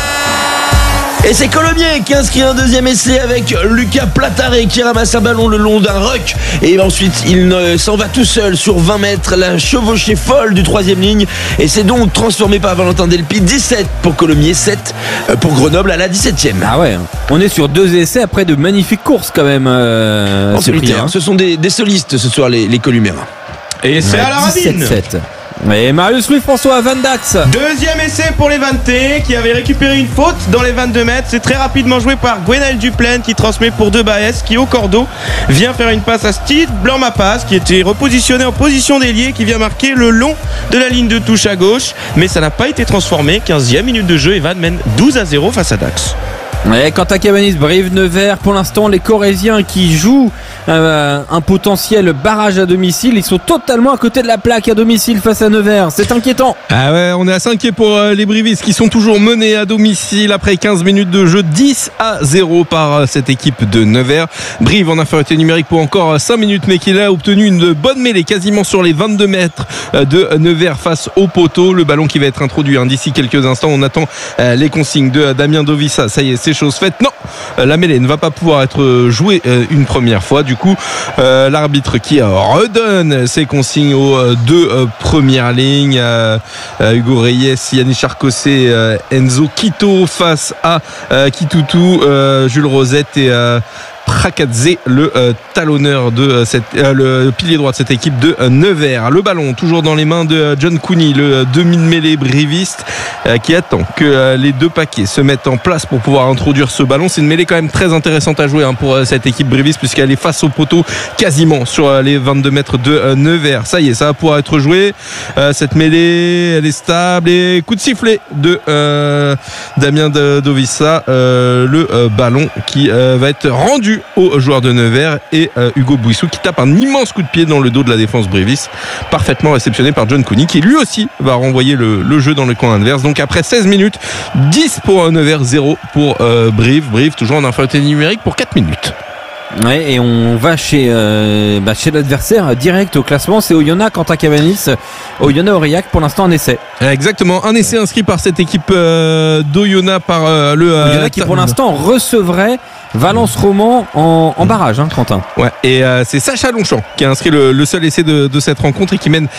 Et c'est Colomiers qui inscrit un deuxième essai avec Lucas Plataré qui ramasse un ballon le long d'un ruck. Et ensuite, il s'en va tout seul sur 20 mètres. La chevauchée folle du troisième ligne. Et c'est donc transformé par Valentin Delpy. 17 pour Colomiers, 7 pour Grenoble à la 17e. Ah ouais, on est sur 2 essais après de magnifiques courses quand même. Ce sont des solistes ce soir, les Columéens. Et c'est à la Rabine. 17-7. Et Marius Louis-François, Van Dax. Deuxième essai pour les Vantais qui avait récupéré une faute dans les 22 mètres. C'est très rapidement joué par Gwenaël Duplaine qui transmet pour De Baès qui au cordeau vient faire une passe à Steve Blanc-Mapas qui était repositionné en position d'ailier qui vient marquer le long de la ligne de touche à gauche. Mais ça n'a pas été transformé. 15e minute de jeu et Van mène 12-0 face à Dax. Et quant à Cabanis, Brive-Nevers, pour l'instant les Corésiens qui jouent un potentiel barrage à domicile, ils sont totalement à côté de la plaque à domicile face à Nevers, c'est inquiétant. Ah ouais, on est à 5 pour les Brivistes qui sont toujours menés à domicile après 15 minutes de jeu, 10-0 par cette équipe de Nevers. Brive en infériorité numérique pour encore 5 minutes mais qui a obtenu une bonne mêlée quasiment sur les 22 mètres de Nevers face au poteau. Le ballon qui va être introduit d'ici quelques instants. On attend les consignes de Damien Dovissa. Ça y est, c'est chose faite. Non, la mêlée ne va pas pouvoir être jouée une première fois. Du coup, l'arbitre qui redonne ses consignes aux deux premières lignes. Hugo Reyes, Yannis Charcosset, Enzo Quito face à Kitutu, Jules Rosette et Trakadze, le talonneur de le pilier droit de cette équipe de Nevers. Le ballon toujours dans les mains de John Cooney, le demi-mêlée briviste, qui attend que les deux paquets se mettent en place pour pouvoir introduire ce ballon. C'est une mêlée quand même très intéressante à jouer pour cette équipe briviste, puisqu'elle est face au poteau quasiment sur les 22 mètres de Nevers. Ça y est, ça va pouvoir être joué. Cette mêlée, elle est stable, et coup de sifflet de Damien Dovissa, le ballon qui va être rendu aux joueurs de Nevers, et Hugo Bouissou qui tape un immense coup de pied dans le dos de la défense briviste, parfaitement réceptionné par John Cooney, qui lui aussi va renvoyer le jeu dans le camp adverse. Donc après 16 minutes, 10 pour Nevers, 0 pour Brive toujours en infériorité numérique pour 4 minutes. Ouais, et on va chez l'adversaire direct au classement. C'est Oyonnax, Quentin Cavanis. Oyonnax Aurillac, pour l'instant un essai. Exactement, un essai inscrit par cette équipe d'Oyonnax par le Oyonnax qui pour l'instant recevrait Valence Roman en barrage, Quentin. Ouais, et c'est Sacha Longchamp qui a inscrit le seul essai de cette rencontre, et qui mène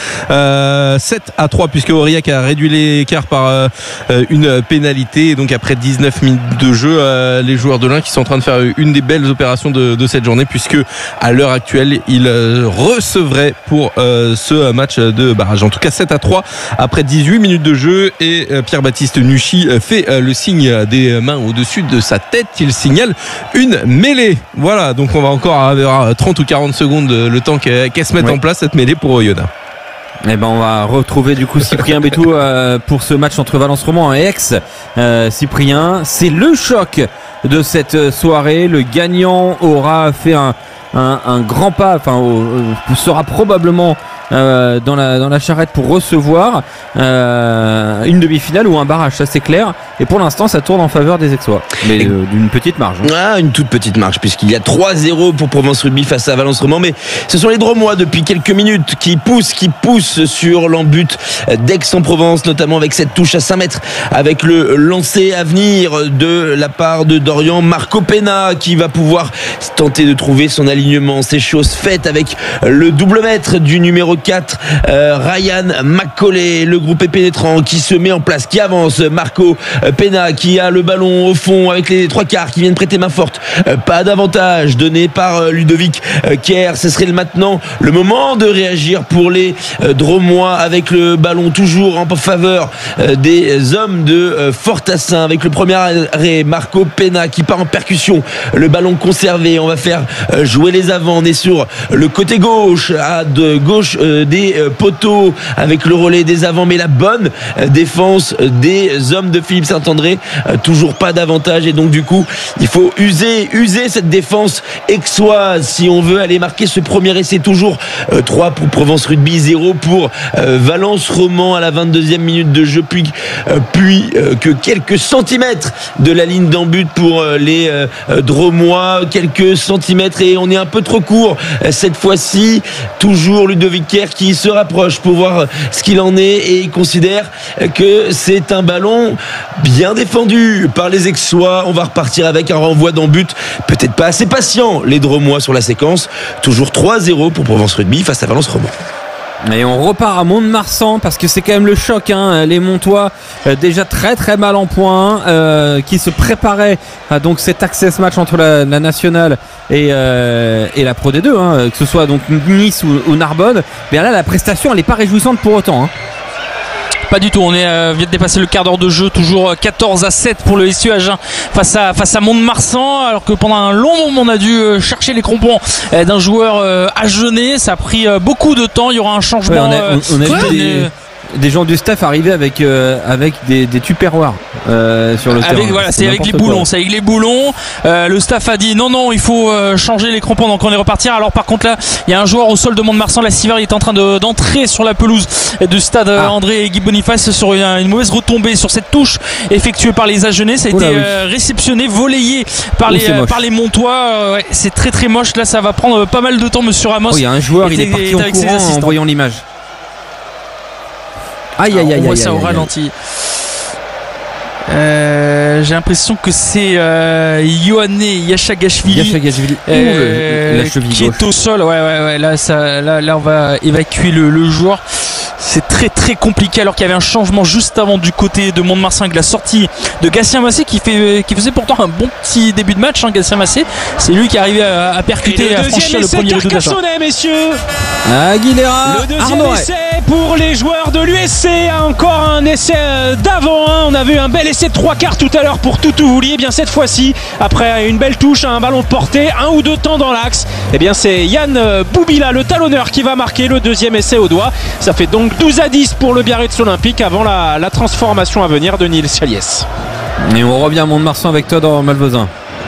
7-3, puisque Aurillac a réduit l'écart par une pénalité. Et donc après 19 minutes de jeu, les joueurs de l'Ain qui sont en train de faire une des belles opérations de cette journée, puisque à l'heure actuelle ils recevraient pour ce match de barrage. En tout cas 7-3 après 18 minutes de jeu, et Pierre-Baptiste Nuchy fait le signe des mains au-dessus de sa tête. Il signale une mêlée. Voilà, donc on va encore avoir 30 ou 40 secondes le temps qu'elle se mette en place, cette mêlée pour Oyonnax. Eh ben on va retrouver du coup Cyprien Bétou pour ce match entre Valence Roman et Aix. Cyprien, c'est le choc de cette soirée. Le gagnant aura fait un grand pas, sera probablement dans la charrette pour recevoir une demi-finale ou un barrage, ça c'est clair. Et pour l'instant ça tourne en faveur des Aixois, mais d'une petite marge. Une toute petite marge, puisqu'il y a 3-0 pour Provence Rugby face à Valence Roman. Mais ce sont les Dromois depuis quelques minutes qui poussent sur l'embut d'Aix-en-Provence, notamment avec cette touche à 5 mètres, avec le lancer à venir de la part de Dorian Marco Pena, qui va pouvoir tenter de trouver son alignement. C'est chose faite avec le double mètre du numéro 4, Ryan McCauley. Le groupe est pénétrant, qui se met en place, qui avance. Marco Pena qui a le ballon au fond avec les trois quarts qui viennent prêter main forte. Pas d'avantage donné par Ludovic Kerr. Ce serait maintenant le moment de réagir pour les Dromois, avec le ballon toujours en faveur des hommes de Fortassin, avec le premier arrêt. Marco Pena qui part en percussion, le ballon conservé. On va faire jouer les avants. On est sur le côté gauche, à de gauche des poteaux, avec le relais des avants, mais la bonne défense des hommes de Philippe Saint-André. Toujours pas d'avantage, et donc du coup il faut user cette défense aixoise si on veut aller marquer ce premier essai. Toujours 3 pour Provence Rugby, 0 pour Valence Roman à la 22e minute de jeu, puis que quelques centimètres de la ligne d'en-but pour les Dromois, quelques centimètres, et on est un peu trop court cette fois-ci. Toujours Ludovic Kerr qui se rapproche pour voir ce qu'il en est, et il considère que c'est un ballon bien défendu par les Aixois. On va repartir avec un renvoi d'en-but, peut-être pas assez patient les Dromois sur la séquence. Toujours 3-0 pour Provence Rugby face à Valence Roman. Et on repart à Mont-de-Marsan, parce que c'est quand même le choc, les Montois déjà très très mal en point, qui se préparaient à donc cet access match entre la nationale et la Pro D2, que ce soit donc Nice ou Narbonne. Mais là la prestation elle n'est pas réjouissante pour autant. Pas du tout, on vient de dépasser le quart d'heure de jeu, toujours 14-7 pour le SU Agen face à Mont-de-Marsan, alors que pendant un long moment on a dû chercher les crampons d'un joueur agenais. Ça a pris beaucoup de temps, il y aura un changement. Ouais, on a vu des gens du staff arriver avec des tupperwares sur le terrain. Voilà, c'est avec les boulons. C'est avec les boulons. Le staff a dit non, il faut changer les crampons, donc on est reparti. Alors par contre là, il y a un joueur au sol de Mont-de-Marsan, la Siver, il est en train d'entrer sur la pelouse du stade André Guy Boniface sur une mauvaise retombée sur cette touche effectuée par les Agenais. Ça a été réceptionné, volleyé par les Montois. C'est très très moche. Là, ça va prendre pas mal de temps, monsieur Ramos. Il y a un joueur, il est parti en courant en voyant l'image. On voit ça au ralenti. J'ai l'impression que c'est Yohanné Yachagashvili la cheville qui est au sol. Ouais. Là, on va évacuer le joueur. c'est très très compliqué alors qu'il y avait un changement juste avant du côté de Mont-de-Marsan avec la sortie de Gatien Massé qui faisait pourtant un bon petit début de match. Gatien Massé, c'est lui qui arrivait à percuter et à franchir le premier rideau d'achat. Messieurs, Aguilera, le deuxième essai pour les joueurs de l'USC. Encore un essai d'avant. On a vu un bel essai de 3 quarts tout à l'heure pour Toutouvoulier. Bien cette fois-ci, après une belle touche, un ballon de portée, 1 ou 2 temps dans l'axe, et bien c'est Yann Boubila, le talonneur, qui va marquer le deuxième essai au doigt. Ça fait donc 12-10 pour le Biarritz Olympique avant la transformation à venir de Nils Chaliès. Et on revient à Mont-de-Marsan avec toi dans Malvezin.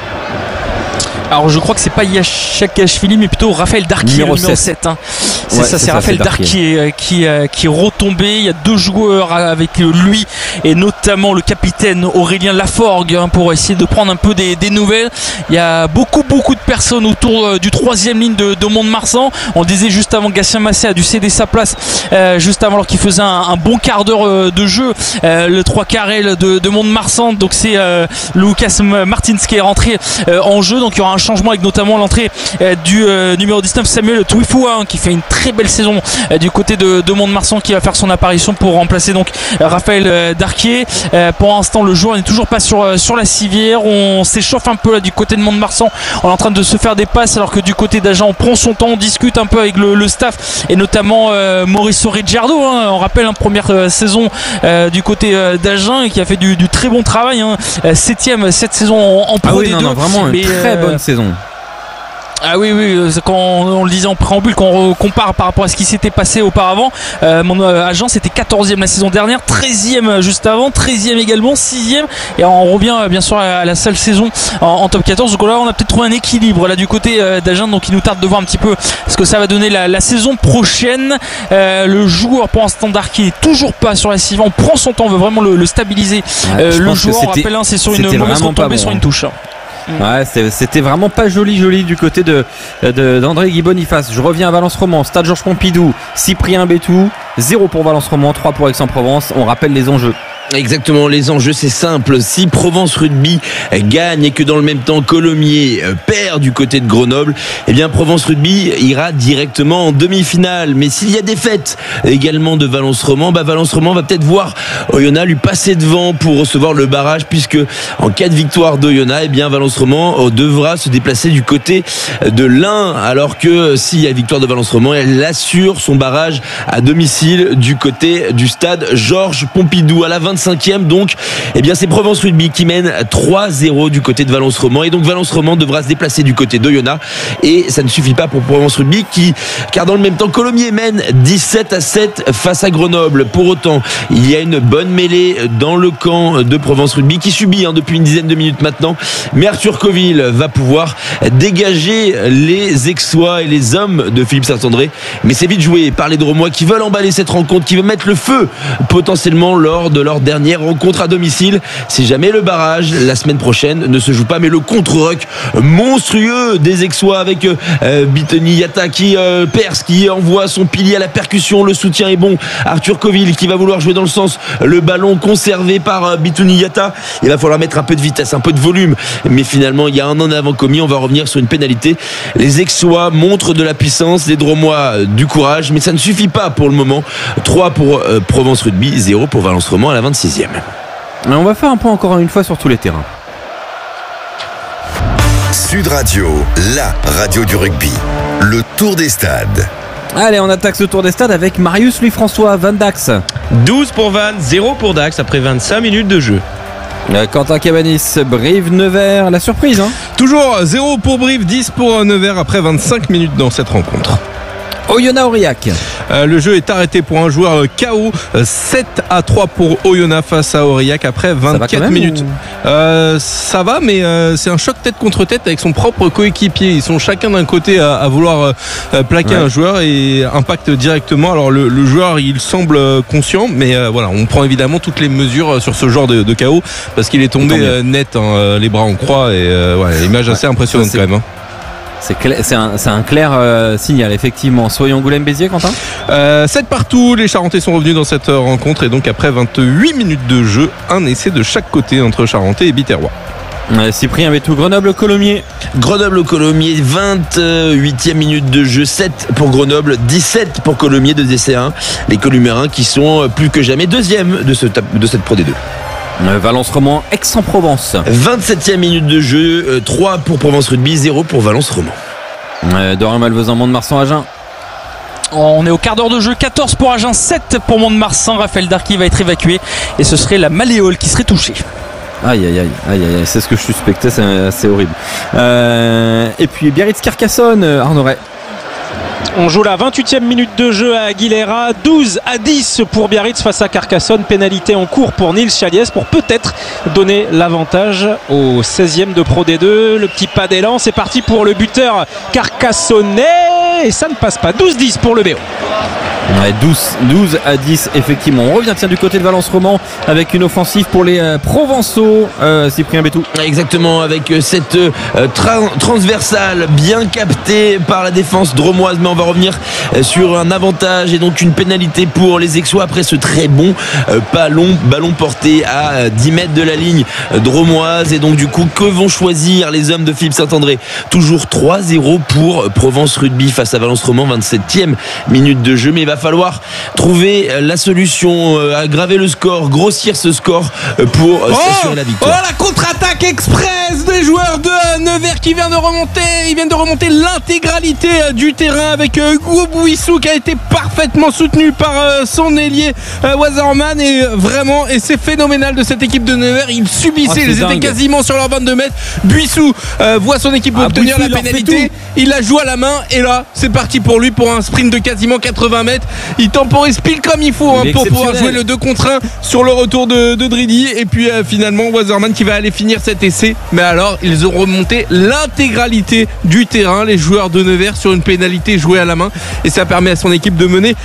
Alors je crois que c'est pas Yachakashvili mais plutôt Raphaël Darquier, numéro 7 hein. C'est ouais, ça, c'est Raphaël Darquier qui est retombé. Il y a 2 joueurs avec lui et notamment le capitaine Aurélien Laforgue pour essayer de prendre un peu des nouvelles. Il y a beaucoup de personnes autour du 3e ligne de Mont-de-Marsan. On disait juste avant, Gatien Massé a dû céder sa place juste avant alors qu'il faisait un bon quart d'heure de jeu, le 3 carrés de Mont-de-Marsan. Donc c'est Lucas Martins qui est rentré en jeu. Donc il y aura un changement avec notamment l'entrée du numéro 19 Samuel Touifoua qui fait une très belle saison du côté de Mont-de-Marsan, qui va faire son apparition pour remplacer donc Raphaël Darquier. Pour l'instant le joueur n'est toujours pas sur la civière. On s'échauffe un peu là du côté de Mont-de-Marsan. On est en train de se faire des passes alors que du côté d'Agen on prend son temps, on discute un peu avec le staff et notamment Mauricio Ricciardo on rappelle première saison du côté d'Agen et qui a fait du très bon travail 7ème cette saison en Pro D2. Non, vraiment une très bonne saison. Ah oui, quand on le disait en préambule, quand on compare par rapport à ce qui s'était passé auparavant, mon agent c'était 14e la saison dernière, 13e juste avant, 13e également, 6e, et on revient bien sûr à la seule saison en top 14. Donc là on a peut-être trouvé un équilibre là du côté d'Agen, donc il nous tarde de voir un petit peu ce que ça va donner la saison prochaine. Le joueur pour un standard qui est toujours pas sur la civière, on prend son temps, on veut vraiment le stabiliser. Le joueur, on rappelle, c'est sur une mauvaise retombée, sur une touche. Ouais, c'était vraiment pas joli du côté d'André Guy Boniface. Je reviens à Valence Roman, Stade Georges Pompidou, Cyprien Bétou, 0 pour Valence Roman, 3 pour Aix-en-Provence. On rappelle les enjeux. Exactement, les enjeux c'est simple. Si Provence Rugby gagne et que dans le même temps Colomiers perd du côté de Grenoble, eh bien Provence Rugby ira directement en demi-finale. Mais s'il y a défaite également de Valence Roman, Valence Roman va peut-être voir Oyonnax lui passer devant pour recevoir le barrage, puisque en cas de victoire d'Oyonnax, eh bien Valence Roman devra se déplacer du côté de l'Ain, alors que s'il y a victoire de Valence Roman, elle assure son barrage à domicile du côté du stade Georges Pompidou. À la 25e donc, eh bien c'est Provence Rugby qui mène 3-0 du côté de Valence Roman, et donc Valence Roman devra se déplacer du côté d'Oyonnax, et ça ne suffit pas pour Provence Rugby car dans le même temps Colomiers mène 17-7 face à Grenoble. Pour autant, il y a une bonne mêlée dans le camp de Provence Rugby qui subit depuis une dizaine de minutes maintenant, mais Arthur Coville va pouvoir dégager les Aixois et les hommes de Philippe Saint-André, mais c'est vite joué par les Dromois qui veulent emballer cette rencontre, qui veulent mettre le feu potentiellement lors de leur dernière rencontre à domicile si jamais le barrage la semaine prochaine ne se joue pas. Mais le contre-ruck monstrueux des Aixois avec Bitoni Yata qui perce, qui envoie son pilier à la percussion, le soutien est bon. Arthur Coville qui va vouloir jouer dans le sens, le ballon conservé par Bitoni Yata, il va falloir mettre un peu de vitesse, un peu de volume, mais finalement il y a un en avant commis. On va revenir sur une pénalité. Les Aixois montrent de la puissance, les Dromois du courage, mais ça ne suffit pas pour le moment. 3 pour Provence Rugby, 0 pour Valence Roman à la 26e. On va faire un point encore une fois sur tous les terrains. Sud Radio, la radio du rugby. Le tour des stades. Allez, on attaque ce tour des stades avec Marius Louis-François, Van Dax. 12 pour Van, 0 pour Dax après 25 minutes de jeu. Quentin Cabanis, Brive-Nevers, la surprise Toujours 0 pour Brive, 10 pour Nevers après 25 minutes dans cette rencontre. Oyonnax-Aurillac. Le jeu est arrêté pour un joueur KO, 7-3 pour Oyonnax face à Aurillac après 24 minutes. Ça va, mais c'est un choc tête contre tête avec son propre coéquipier. Ils sont chacun d'un côté à vouloir plaquer un joueur et impacte directement. Alors le joueur il semble conscient, mais voilà, on prend évidemment toutes les mesures sur ce genre de KO parce qu'il est tombé net, les bras en croix, et l'image assez impressionnante quand même. C'est un clair signal, effectivement. Soyons Angoulême-Béziers, Quentin. 7 partout, les Charentais sont revenus dans cette rencontre, et donc après 28 minutes de jeu, un essai de chaque côté entre Charentais et Biterrois. Cyprien Bétou, Grenoble-Colomiers. Grenoble-Colomiers, 28e minute de jeu, 7 pour Grenoble, 17 pour Colomiers, 2 essais 1. Les Colomiens qui sont plus que jamais deuxième de cette Pro D2. Valence Roman, Aix-en-Provence. 27e minute de jeu, 3 pour Provence Rugby, 0 pour Valence Roman. Dorin-Malvezan, Mont-de-Marsan, Agen. On est au quart d'heure de jeu, 14 pour Agen, 7 pour Mont-de-Marsan. Raphaël Darky va être évacué et ce serait la Malléole qui serait touchée. Aïe, c'est ce que je suspectais, c'est horrible. Et puis Biarritz-Carcassonne, Arnaud Ray. On joue la 28e minute de jeu à Aguilera, 12-10 pour Biarritz face à Carcassonne. Pénalité en cours pour Nils Chaliès pour peut-être donner l'avantage au 16e de Pro D2. Le petit pas d'élan, c'est parti pour le buteur carcassonnais et ça ne passe pas. 12-10 pour le BO. Ouais, 12-10 effectivement. On revient du côté de Valence Roman avec une offensive pour les Provençaux, Cyprien Bétou. Exactement, avec cette transversale bien captée par la défense dromoise, mais on va revenir sur un avantage et donc une pénalité pour les Aixois après ce très bon ballon porté à 10 mètres de la ligne dromoise. Et donc du coup, que vont choisir les hommes de Philippe Saint-André? Toujours 3-0 pour Provence Rugby face à Valence Roman, 27e minute de jeu, mais il va falloir trouver la solution, aggraver le score, grossir ce score pour s'assurer la victoire. Oh, la contre-attaque express des joueurs de Nevers qui vient de remonter. Ils viennent de remonter l'intégralité du terrain avec Hugo Bouissou qui a été parfaitement soutenu par son ailier Wazerman et vraiment, et c'est phénoménal de cette équipe de Nevers. Ils subissaient, ils étaient quasiment sur leurs 22 mètres. Bouissou voit son équipe obtenir la pénalité. Il la joue à la main et là, c'est parti pour lui pour un sprint de quasiment 80 mètres. Il temporise pile comme il faut pour pouvoir jouer le 2 contre 1 sur le retour de Dridi. Et puis finalement Wazerman qui va aller finir cet essai. Mais alors ils ont remonté l'intégralité du terrain, les joueurs de Nevers, sur une pénalité jouée à la main. Et ça permet à son équipe de mener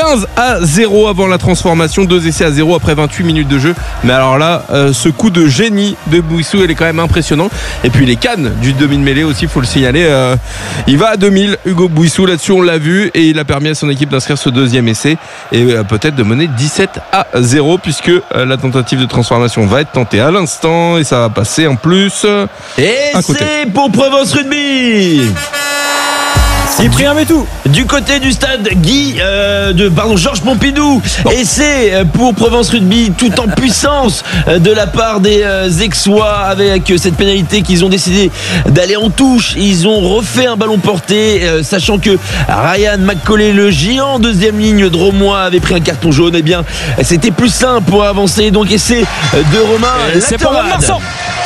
15-0 avant la transformation. 2 essais à 0 après 28 minutes de jeu. Mais alors là, ce coup de génie de Bouissou, il est quand même impressionnant. Et puis les cannes du demi de mêlée aussi, il faut le signaler. Il va à 2000, Hugo Bouissou, là-dessus on l'a vu. Et il a permis à son équipe d'inscrire ce deuxième essai et peut-être de mener 17-0 puisque la tentative de transformation va être tentée à l'instant et ça va passer en plus. Et c'est pour Provence Rugby. Cyprien Bétou. Du côté du stade Georges Pompidou. Et c'est pour Provence Rugby tout en puissance de la part des Aixois avec cette pénalité qu'ils ont décidé d'aller en touche. Ils ont refait un ballon porté, sachant que Ryan McCauley, le géant deuxième ligne dromois, avait pris un carton jaune. Eh bien, c'était plus simple pour avancer. Donc essai de Romain. C'est pour Mont-de-Marsan.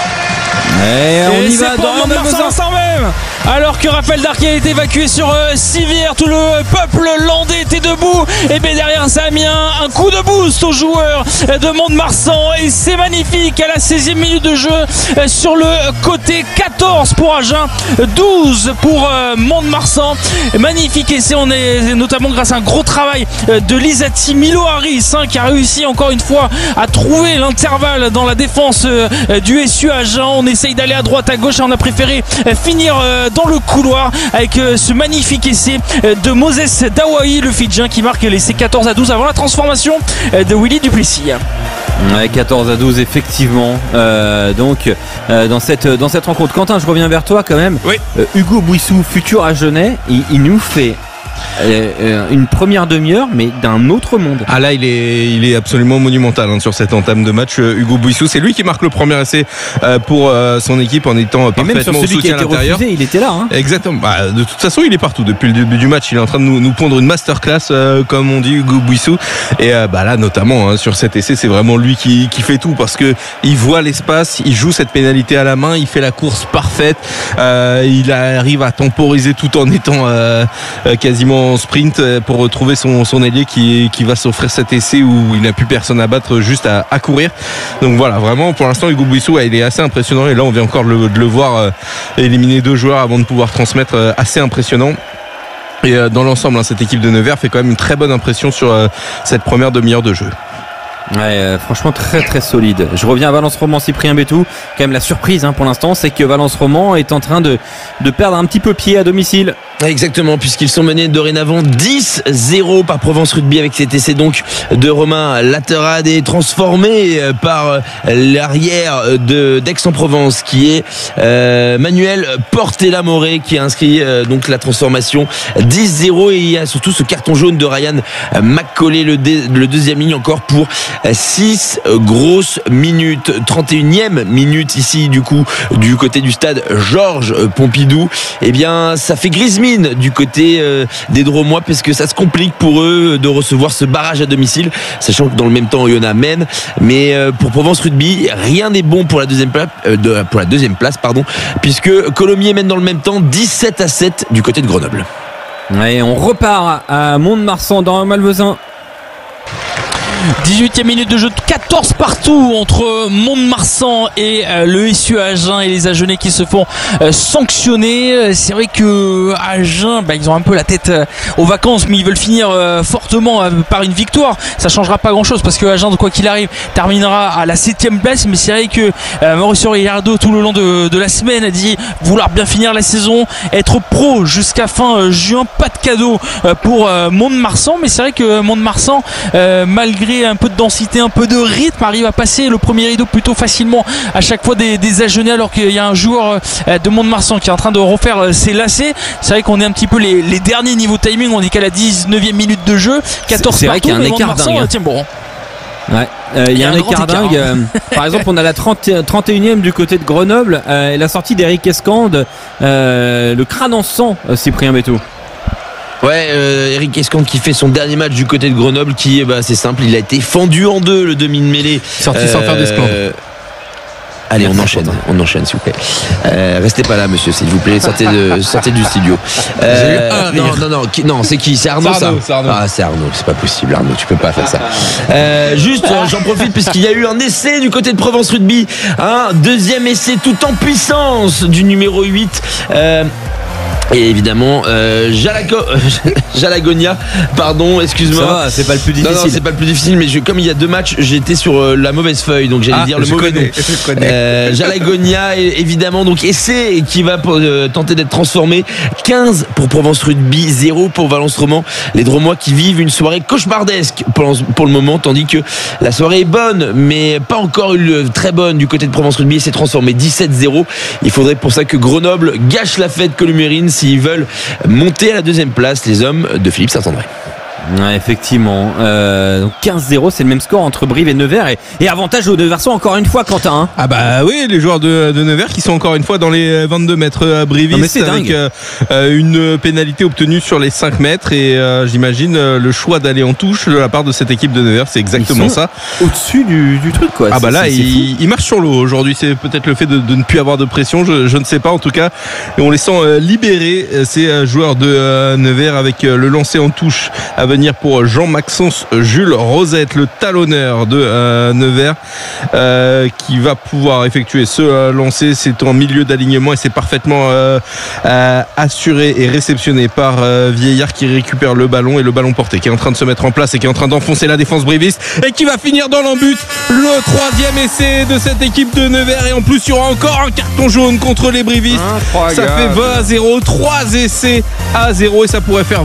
Et on y va dans Mont-de-Marsan même. Alors que Raphaël Darky a été évacué sur Sivière, tout le peuple landais était debout. Et bien derrière ça a mis un coup de boost aux joueurs de Mont-de-Marsan. Et c'est magnifique à la 16e minute de jeu sur le côté. 14 pour Agen, 12 pour Mont-de-Marsan. Magnifique essai, on est notamment grâce à un gros travail de Lisati Milo Harris qui a réussi encore une fois à trouver l'intervalle dans la défense du SU Agen. On essaye d'aller à droite à gauche et on a préféré finir dans le couloir avec ce magnifique essai de Moses Dawahi, le Fidjien, qui marque l'essai 14-12 avant la transformation de Willy Duplessis. Ouais, 14-12 effectivement. Donc dans cette rencontre, Quentin, je reviens vers toi quand même. Oui. Hugo Bouissou, futur Agenais, il nous fait une première demi-heure mais d'un autre monde. Ah là il est absolument monumental sur cette entame de match. Hugo Bouissou, c'est lui qui marque le premier essai pour son équipe en étant parfaitement au soutien à l'intérieur. Refusé, il était là Exactement. De toute façon il est partout depuis le début du match. Il est en train de nous pondre une masterclass comme on dit, Hugo Bouissou. Et là notamment sur cet essai, c'est vraiment lui qui fait tout parce que il voit l'espace, il joue cette pénalité à la main, il fait la course parfaite, il arrive à temporiser tout en étant quasiment en sprint pour retrouver son ailier qui va s'offrir cet essai où il n'a plus personne à battre, juste à courir. Donc voilà, vraiment pour l'instant Hugo Bouissou il est assez impressionnant et là on vient encore de le voir éliminer 2 joueurs avant de pouvoir transmettre, assez impressionnant. Et dans l'ensemble cette équipe de Nevers fait quand même une très bonne impression sur cette première demi-heure de jeu. Ouais, franchement très très solide. Je reviens à Valence Roman, Cyprien Bétou. Quand même la surprise pour l'instant, c'est que Valence Roman est en train de perdre un petit peu pied à domicile. Exactement, puisqu'ils sont menés dorénavant 10-0 par Provence Rugby avec cet essai donc de Romain Laterade et transformé par l'arrière d'Aix-en-Provence qui est Manuel Portela-Moré qui a inscrit donc la transformation 10-0 et il y a surtout ce carton jaune de Ryan McCauley, le deuxième ligne encore pour 6 grosses minutes. 31e minute ici du coup du côté du stade Georges Pompidou. Eh bien ça fait grise mine du côté des Dromois parce que ça se complique pour eux de recevoir ce barrage à domicile, sachant que dans le même temps Oyonnax mène, mais pour Provence Rugby rien n'est bon pour la deuxième place, puisque Colomiers mène dans le même temps 17-7 du côté de Grenoble. Et on repart à Mont-de-Marsan dans Malvezin. 18e minute de jeu, 14 partout entre Mont-de-Marsan et le SU Agen et les Agenais qui se font sanctionner. C'est vrai que Agen, ils ont un peu la tête aux vacances, mais ils veulent finir fortement par une victoire. Ça changera pas grand chose parce que Agen, quoi qu'il arrive, terminera à la 7e place. Mais c'est vrai que Mauricio Riardo tout le long de la semaine a dit vouloir bien finir la saison, être pro jusqu'à fin juin, pas de cadeau pour Mont-de-Marsan. Mais c'est vrai que Mont-de-Marsan, malgré un peu de densité, un peu de rythme, arrive à passer le premier rideau plutôt facilement à chaque fois des Agenais, alors qu'il y a un joueur de Mont-de-Marsan qui est en train de refaire ses lacets. C'est vrai qu'on est un petit peu les derniers niveau timing, on est qu'à la 19e minute de jeu, 14 c'est partout, vrai qu'il y a un mais écart Mont-de-Marsan dingue. tient bon. Ouais, il y a un écart dingue. Par exemple, on a la 31e du côté de Grenoble et la sortie d'Eric Escande, le crâne en sang, Cyprien Bétou. Ouais, Eric Escande qui fait son dernier match du côté de Grenoble qui, c'est simple, il a été fendu en deux, le demi de mêlée. Sorti sans faire d'esclandre. Allez, on enchaîne s'il vous plaît. Restez pas là, monsieur, s'il vous plaît, sortez du studio. Non, c'est qui? C'est Arnaud, ça? Ah, c'est Arnaud, c'est pas possible, Arnaud, tu peux pas faire ça. Juste, j'en profite puisqu'il y a eu un essai du côté de Provence Rugby, un deuxième essai tout en puissance du numéro 8. Et évidemment, Jalagonia, pardon, excuse-moi. Ça va, c'est pas le plus difficile. Non, c'est pas le plus difficile, mais comme il y a deux matchs, j'étais sur la mauvaise feuille, donc j'allais dire le mauvais nom. Jalagonia, évidemment, donc essai qui va tenter d'être transformé. 15 pour Provence Rugby, 0 pour Valence Roman. Les Dromois qui vivent une soirée cauchemardesque pour le moment, tandis que la soirée est bonne, mais pas encore très bonne du côté de Provence Rugby. Et s'est transformé 17-0. Il faudrait pour ça que Grenoble gâche la fête columérine s'ils veulent monter à la deuxième place, les hommes de Philippe Saint-André. Ouais, effectivement. Donc 15-0, c'est le même score entre Brive et Nevers et avantage aux Nevers encore une fois, Quentin. Hein. Ah bah oui, les joueurs de Nevers qui sont encore une fois dans les 22 mètres brivistes avec une pénalité obtenue sur les 5 mètres et j'imagine le choix d'aller en touche de la part de cette équipe de Nevers, c'est exactement ça. Au-dessus du truc, quoi. Ah bah là, il marche sur l'eau aujourd'hui. C'est peut-être le fait de ne plus avoir de pression, je ne sais pas en tout cas. Et on les sent libérés, ces joueurs de Nevers, avec le lancer en touche à venir pour Jean-Maxence Jules Rosette, le talonneur de Nevers, qui va pouvoir effectuer ce lancer. C'est en milieu d'alignement et c'est parfaitement assuré et réceptionné par Vieillard qui récupère le ballon et le ballon porté qui est en train de se mettre en place et qui est en train d'enfoncer la défense briviste et qui va finir dans l'embut. Le troisième essai de cette équipe de Nevers et en plus il y aura encore un carton jaune contre les brivistes. Ça fait 20-0, 3 essais à 0 et ça pourrait faire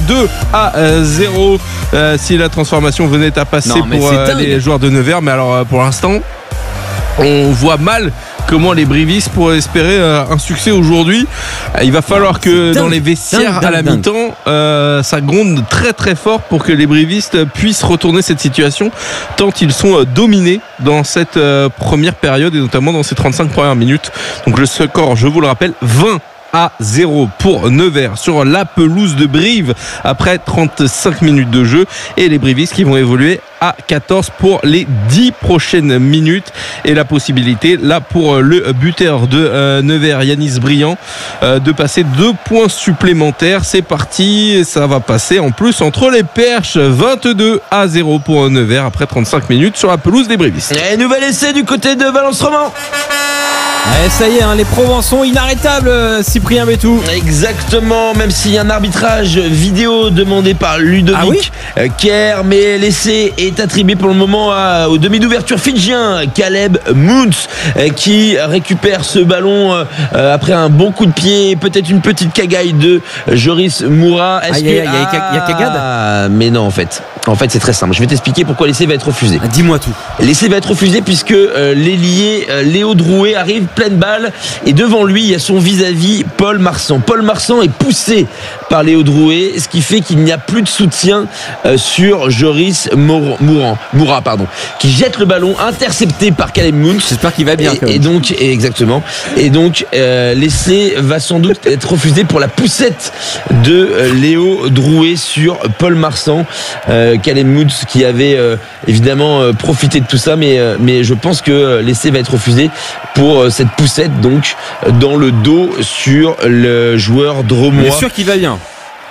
22-0 si la transformation venait à passer pour les joueurs de Nevers. Mais alors pour l'instant on voit mal comment les brivistes pourraient espérer un succès aujourd'hui. Il va falloir que dans les vestiaires à la mi-temps ça gronde très très fort pour que les brivistes puissent retourner cette situation tant ils sont dominés dans cette première période et notamment dans ces 35 premières minutes. Donc le score, je vous le rappelle, 20-0 pour Nevers sur la pelouse de Brive après 35 minutes de jeu et les brivistes qui vont évoluer à 14 pour les 10 prochaines minutes et la possibilité là pour le buteur de Nevers, Yanis Briand, de passer 2 points supplémentaires. C'est parti, ça va passer en plus entre les perches. 22-0 pour Nevers après 35 minutes sur la pelouse des brivistes. Et nouvel essai du côté de Valence Roman. Ouais, ça y est, les Provençaux inarrêtables, Cyprien Bétou. Exactement, même s'il y a un arbitrage vidéo demandé par Ludovic Kerr, mais l'essai est attribué pour le moment au demi d'ouverture fidjien Caleb Mountz qui récupère ce ballon après un bon coup de pied, peut-être une petite cagaille de Joris Moura. Il y a cagade. Mais non, en fait c'est très simple. Je vais t'expliquer pourquoi l'essai va être refusé. Dis-moi tout. L'essai va être refusé puisque l'ailier Léo Drouet arrive pleine balle et devant lui il y a son vis-à-vis Paul Marsan. Paul Marsan est poussé par Léo Drouet, ce qui fait qu'il n'y a plus de soutien sur Joris Moura, qui jette le ballon intercepté par Caleb Mountz. J'espère qu'il va bien. Exactement. Et donc l'essai va sans doute être refusé pour la poussette de Léo Drouet sur Paul Marsan. Caleb Mountz qui avait évidemment profité de tout ça, mais je pense que l'essai va être refusé pour cette poussette donc dans le dos sur le joueur drômois. Bien sûr qu'il va bien.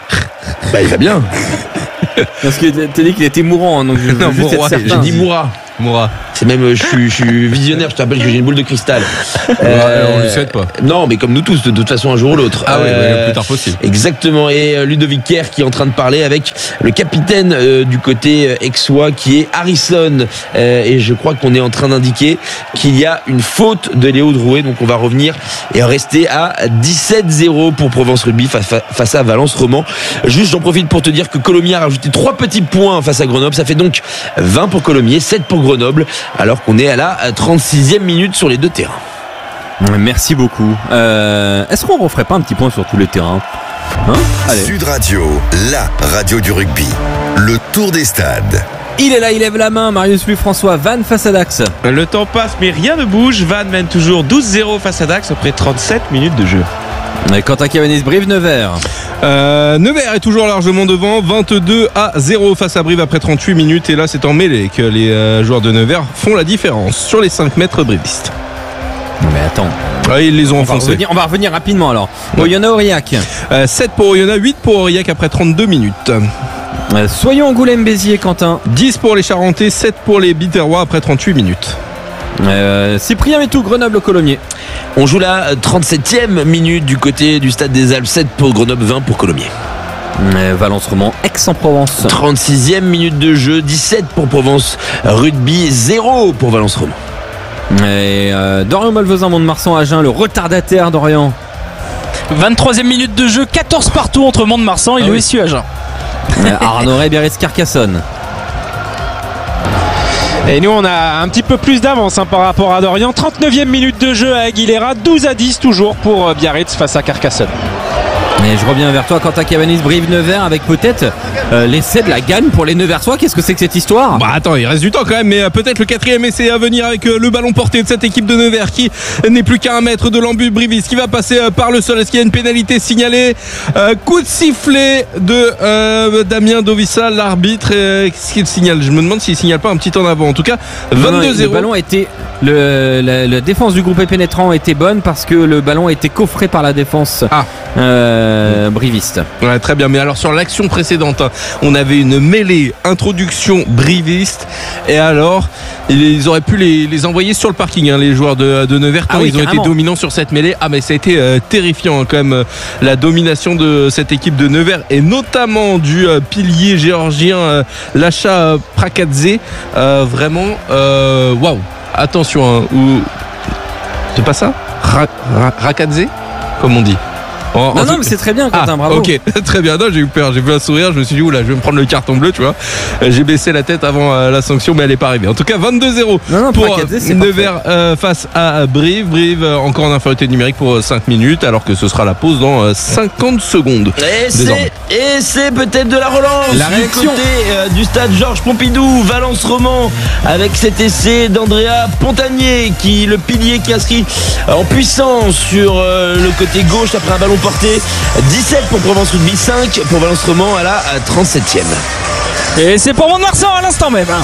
Il va bien. Parce que t'as dit qu'il était mourant, donc je veux juste être certain. J'ai dit Moura. C'est même, je suis visionnaire, je te rappelle que j'ai une boule de cristal. On ne le souhaite pas. Non, mais comme nous tous, de toute façon, un jour ou l'autre. Le plus tard possible. Exactement. Et Ludovic Kerr qui est en train de parler avec le capitaine du côté aixois qui est Harrison. Et je crois qu'on est en train d'indiquer qu'il y a une faute de Léo Drouet. Donc on va revenir et rester à 17-0 pour Provence Rugby face à Valence Roman. Juste, j'en profite pour te dire que Colomiers a rajouté 3 petits points face à Grenoble. Ça fait donc 20 pour Colomiers, 7 pour Grenoble, alors qu'on est à la 36e minute sur les deux terrains. Merci beaucoup. Est-ce qu'on referait pas un petit point sur tous les terrains? Sud Radio, la radio du rugby. Le tour des stades. Il est là, il lève la main. Marius Louis-François, Vannes face à Dax. Le temps passe, mais rien ne bouge. Vannes mène toujours 12-0 face à Dax après 37 minutes de jeu. Quentin Cavanis, Brive-Nevers. Nevers est toujours largement devant, 22-0 face à Brive après 38 minutes. Et là, c'est en mêlée que les joueurs de Nevers font la différence sur les 5 mètres brivistes. Mais attends. Ils les ont enfoncés. On va revenir rapidement alors. Oyonnax-Aurillac. 7 pour Oyonnax, 8 pour Aurillac après 32 minutes. Soyons Angoulême-Béziers, Quentin. 10 pour les Charentais, 7 pour les Biterrois après 38 minutes. Cyprien Bétou, Grenoble-Colomiers. On joue la 37e minute du côté du stade des Alpes, 7 pour Grenoble, 20 pour Colomiers. Valence Roman, Aix-en-Provence. 36e minute de jeu, 17 pour Provence Rugby, 0 pour Valence Roman. Et Dorian-Malvezin, Mont-de-Marsan, Agen, le retardataire d'Orient. 23e minute de jeu, 14 partout entre Mont-de-Marsan et le SU Agen. Arnoret, Biarritz-Carcassonne. Et nous on a un petit peu plus d'avance par rapport à Dorian. 39e minute de jeu à Aguilera, 12-10 toujours pour Biarritz face à Carcassonne. Et je reviens vers toi, Quentin Cavanis, Brive-Nevers, avec peut-être l'essai de la gagne pour les Neversois. Qu'est-ce que c'est que cette histoire? Attends, il reste du temps quand même, mais peut-être le 4e essai à venir avec le ballon porté de cette équipe de Nevers qui n'est plus qu'à 1 mètre de l'embut Brivis qui va passer par le sol. Est-ce qu'il y a une pénalité signalée? Coup de sifflet de Damien Dovissa, l'arbitre. Qu'est-ce qu'il signale? Je me demande s'il signale pas un petit temps avant. En tout cas, 22-0. Le ballon était la défense du groupe pénétrant était bonne parce que le ballon a été coffré par la défense briviste. Ouais, très bien. Mais alors sur l'action précédente, on avait une mêlée introduction briviste et alors ils auraient pu les envoyer sur le parking, les joueurs de Nevers. Ils ont été dominants sur cette mêlée. Mais ça a été terrifiant quand même, la domination de cette équipe de Nevers et notamment du pilier géorgien Lacha Prakadze. Vraiment waouh. Attention, c'est pas ça, Rakadze comme on dit. Non, mais c'est très bien, Quentin, bravo. Ok, très bien. Non, j'ai eu peur, j'ai vu un sourire, je me suis dit, oula, je vais me prendre le carton bleu, tu vois. J'ai baissé la tête avant la sanction, mais elle n'est pas arrivée. En tout cas, 22-0 pour Nevers face à Brive. Brive encore en infériorité numérique pour 5 minutes, alors que ce sera la pause dans 50 secondes. Et c'est peut-être de la relance du côté du stade Georges Pompidou, Valence Roman, avec cet essai d'Andrea Pontanier, le pilier qui inscrit en puissance sur le côté gauche après un ballon porté. 17 pour Provence Rugby, 5 pour Valence Roman à la 37e. Et c'est pour Mont-de-Marsan à l'instant même.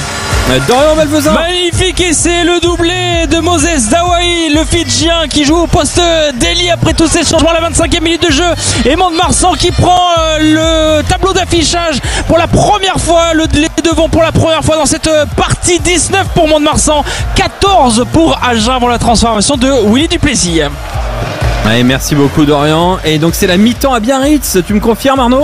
Dorian Malvezin. Magnifique essai, le doublé de Moses Dawahi, le Fidjien qui joue au poste d'ailier après tous ces changements à la 25e minute de jeu. Et Mont-de-Marsan qui prend le tableau d'affichage pour la première fois, les devants pour la première fois dans cette partie. 19 pour Mont-de-Marsan, 14 pour Agen avant la transformation de Willy Duplessis. Ouais, merci beaucoup Dorian. Et donc c'est la mi-temps à Biarritz, tu me confirmes Arnaud ?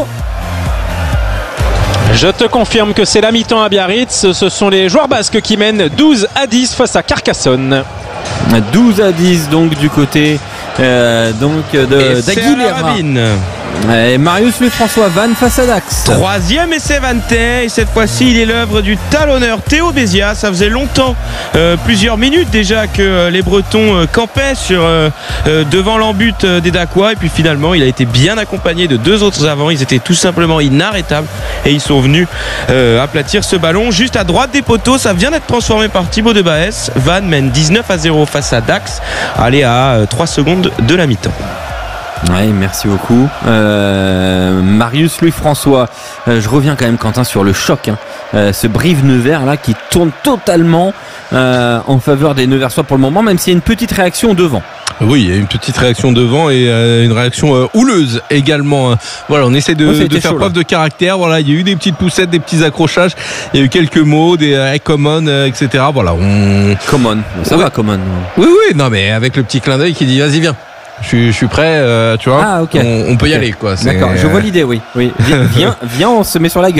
Je te confirme que c'est la mi-temps à Biarritz. Ce sont les joueurs basques qui mènent 12-10 face à Carcassonne. 12-10 donc du côté d'Aguilera. Et Marius Louis-François Vannes face à Dax. Troisième essai Vantais, et cette fois-ci il est l'œuvre du talonneur Théo Bézia. Ça faisait longtemps, plusieurs minutes déjà, que les Bretons campaient devant l'embut des Dacois, et puis finalement il a été bien accompagné de deux autres avants. Ils étaient tout simplement inarrêtables et ils sont venus aplatir ce ballon juste à droite des poteaux. Ça vient d'être transformé par Thibaut de Baès. Vannes mène 19-0 face à Dax. Allez, à 3 secondes de la mi-temps. Ouais, merci beaucoup. Marius Louis-François, je reviens quand même Quentin sur le choc, ce Brive-Nevers là qui tourne totalement en faveur des Neversois pour le moment, même s'il y a une petite réaction devant. Oui, il y a une petite réaction devant et une réaction houleuse également. Voilà, on essaie de faire preuve de caractère. Voilà, il y a eu des petites poussettes, des petits accrochages, il y a eu quelques mots, des common, etc. Voilà, common, ça va common. Oui, non mais avec le petit clin d'œil qui dit vas-y viens. Je suis prêt, tu vois. Ah, okay. On peut y aller, quoi. D'accord, je vois l'idée, oui. Viens, on se met sur la gueule.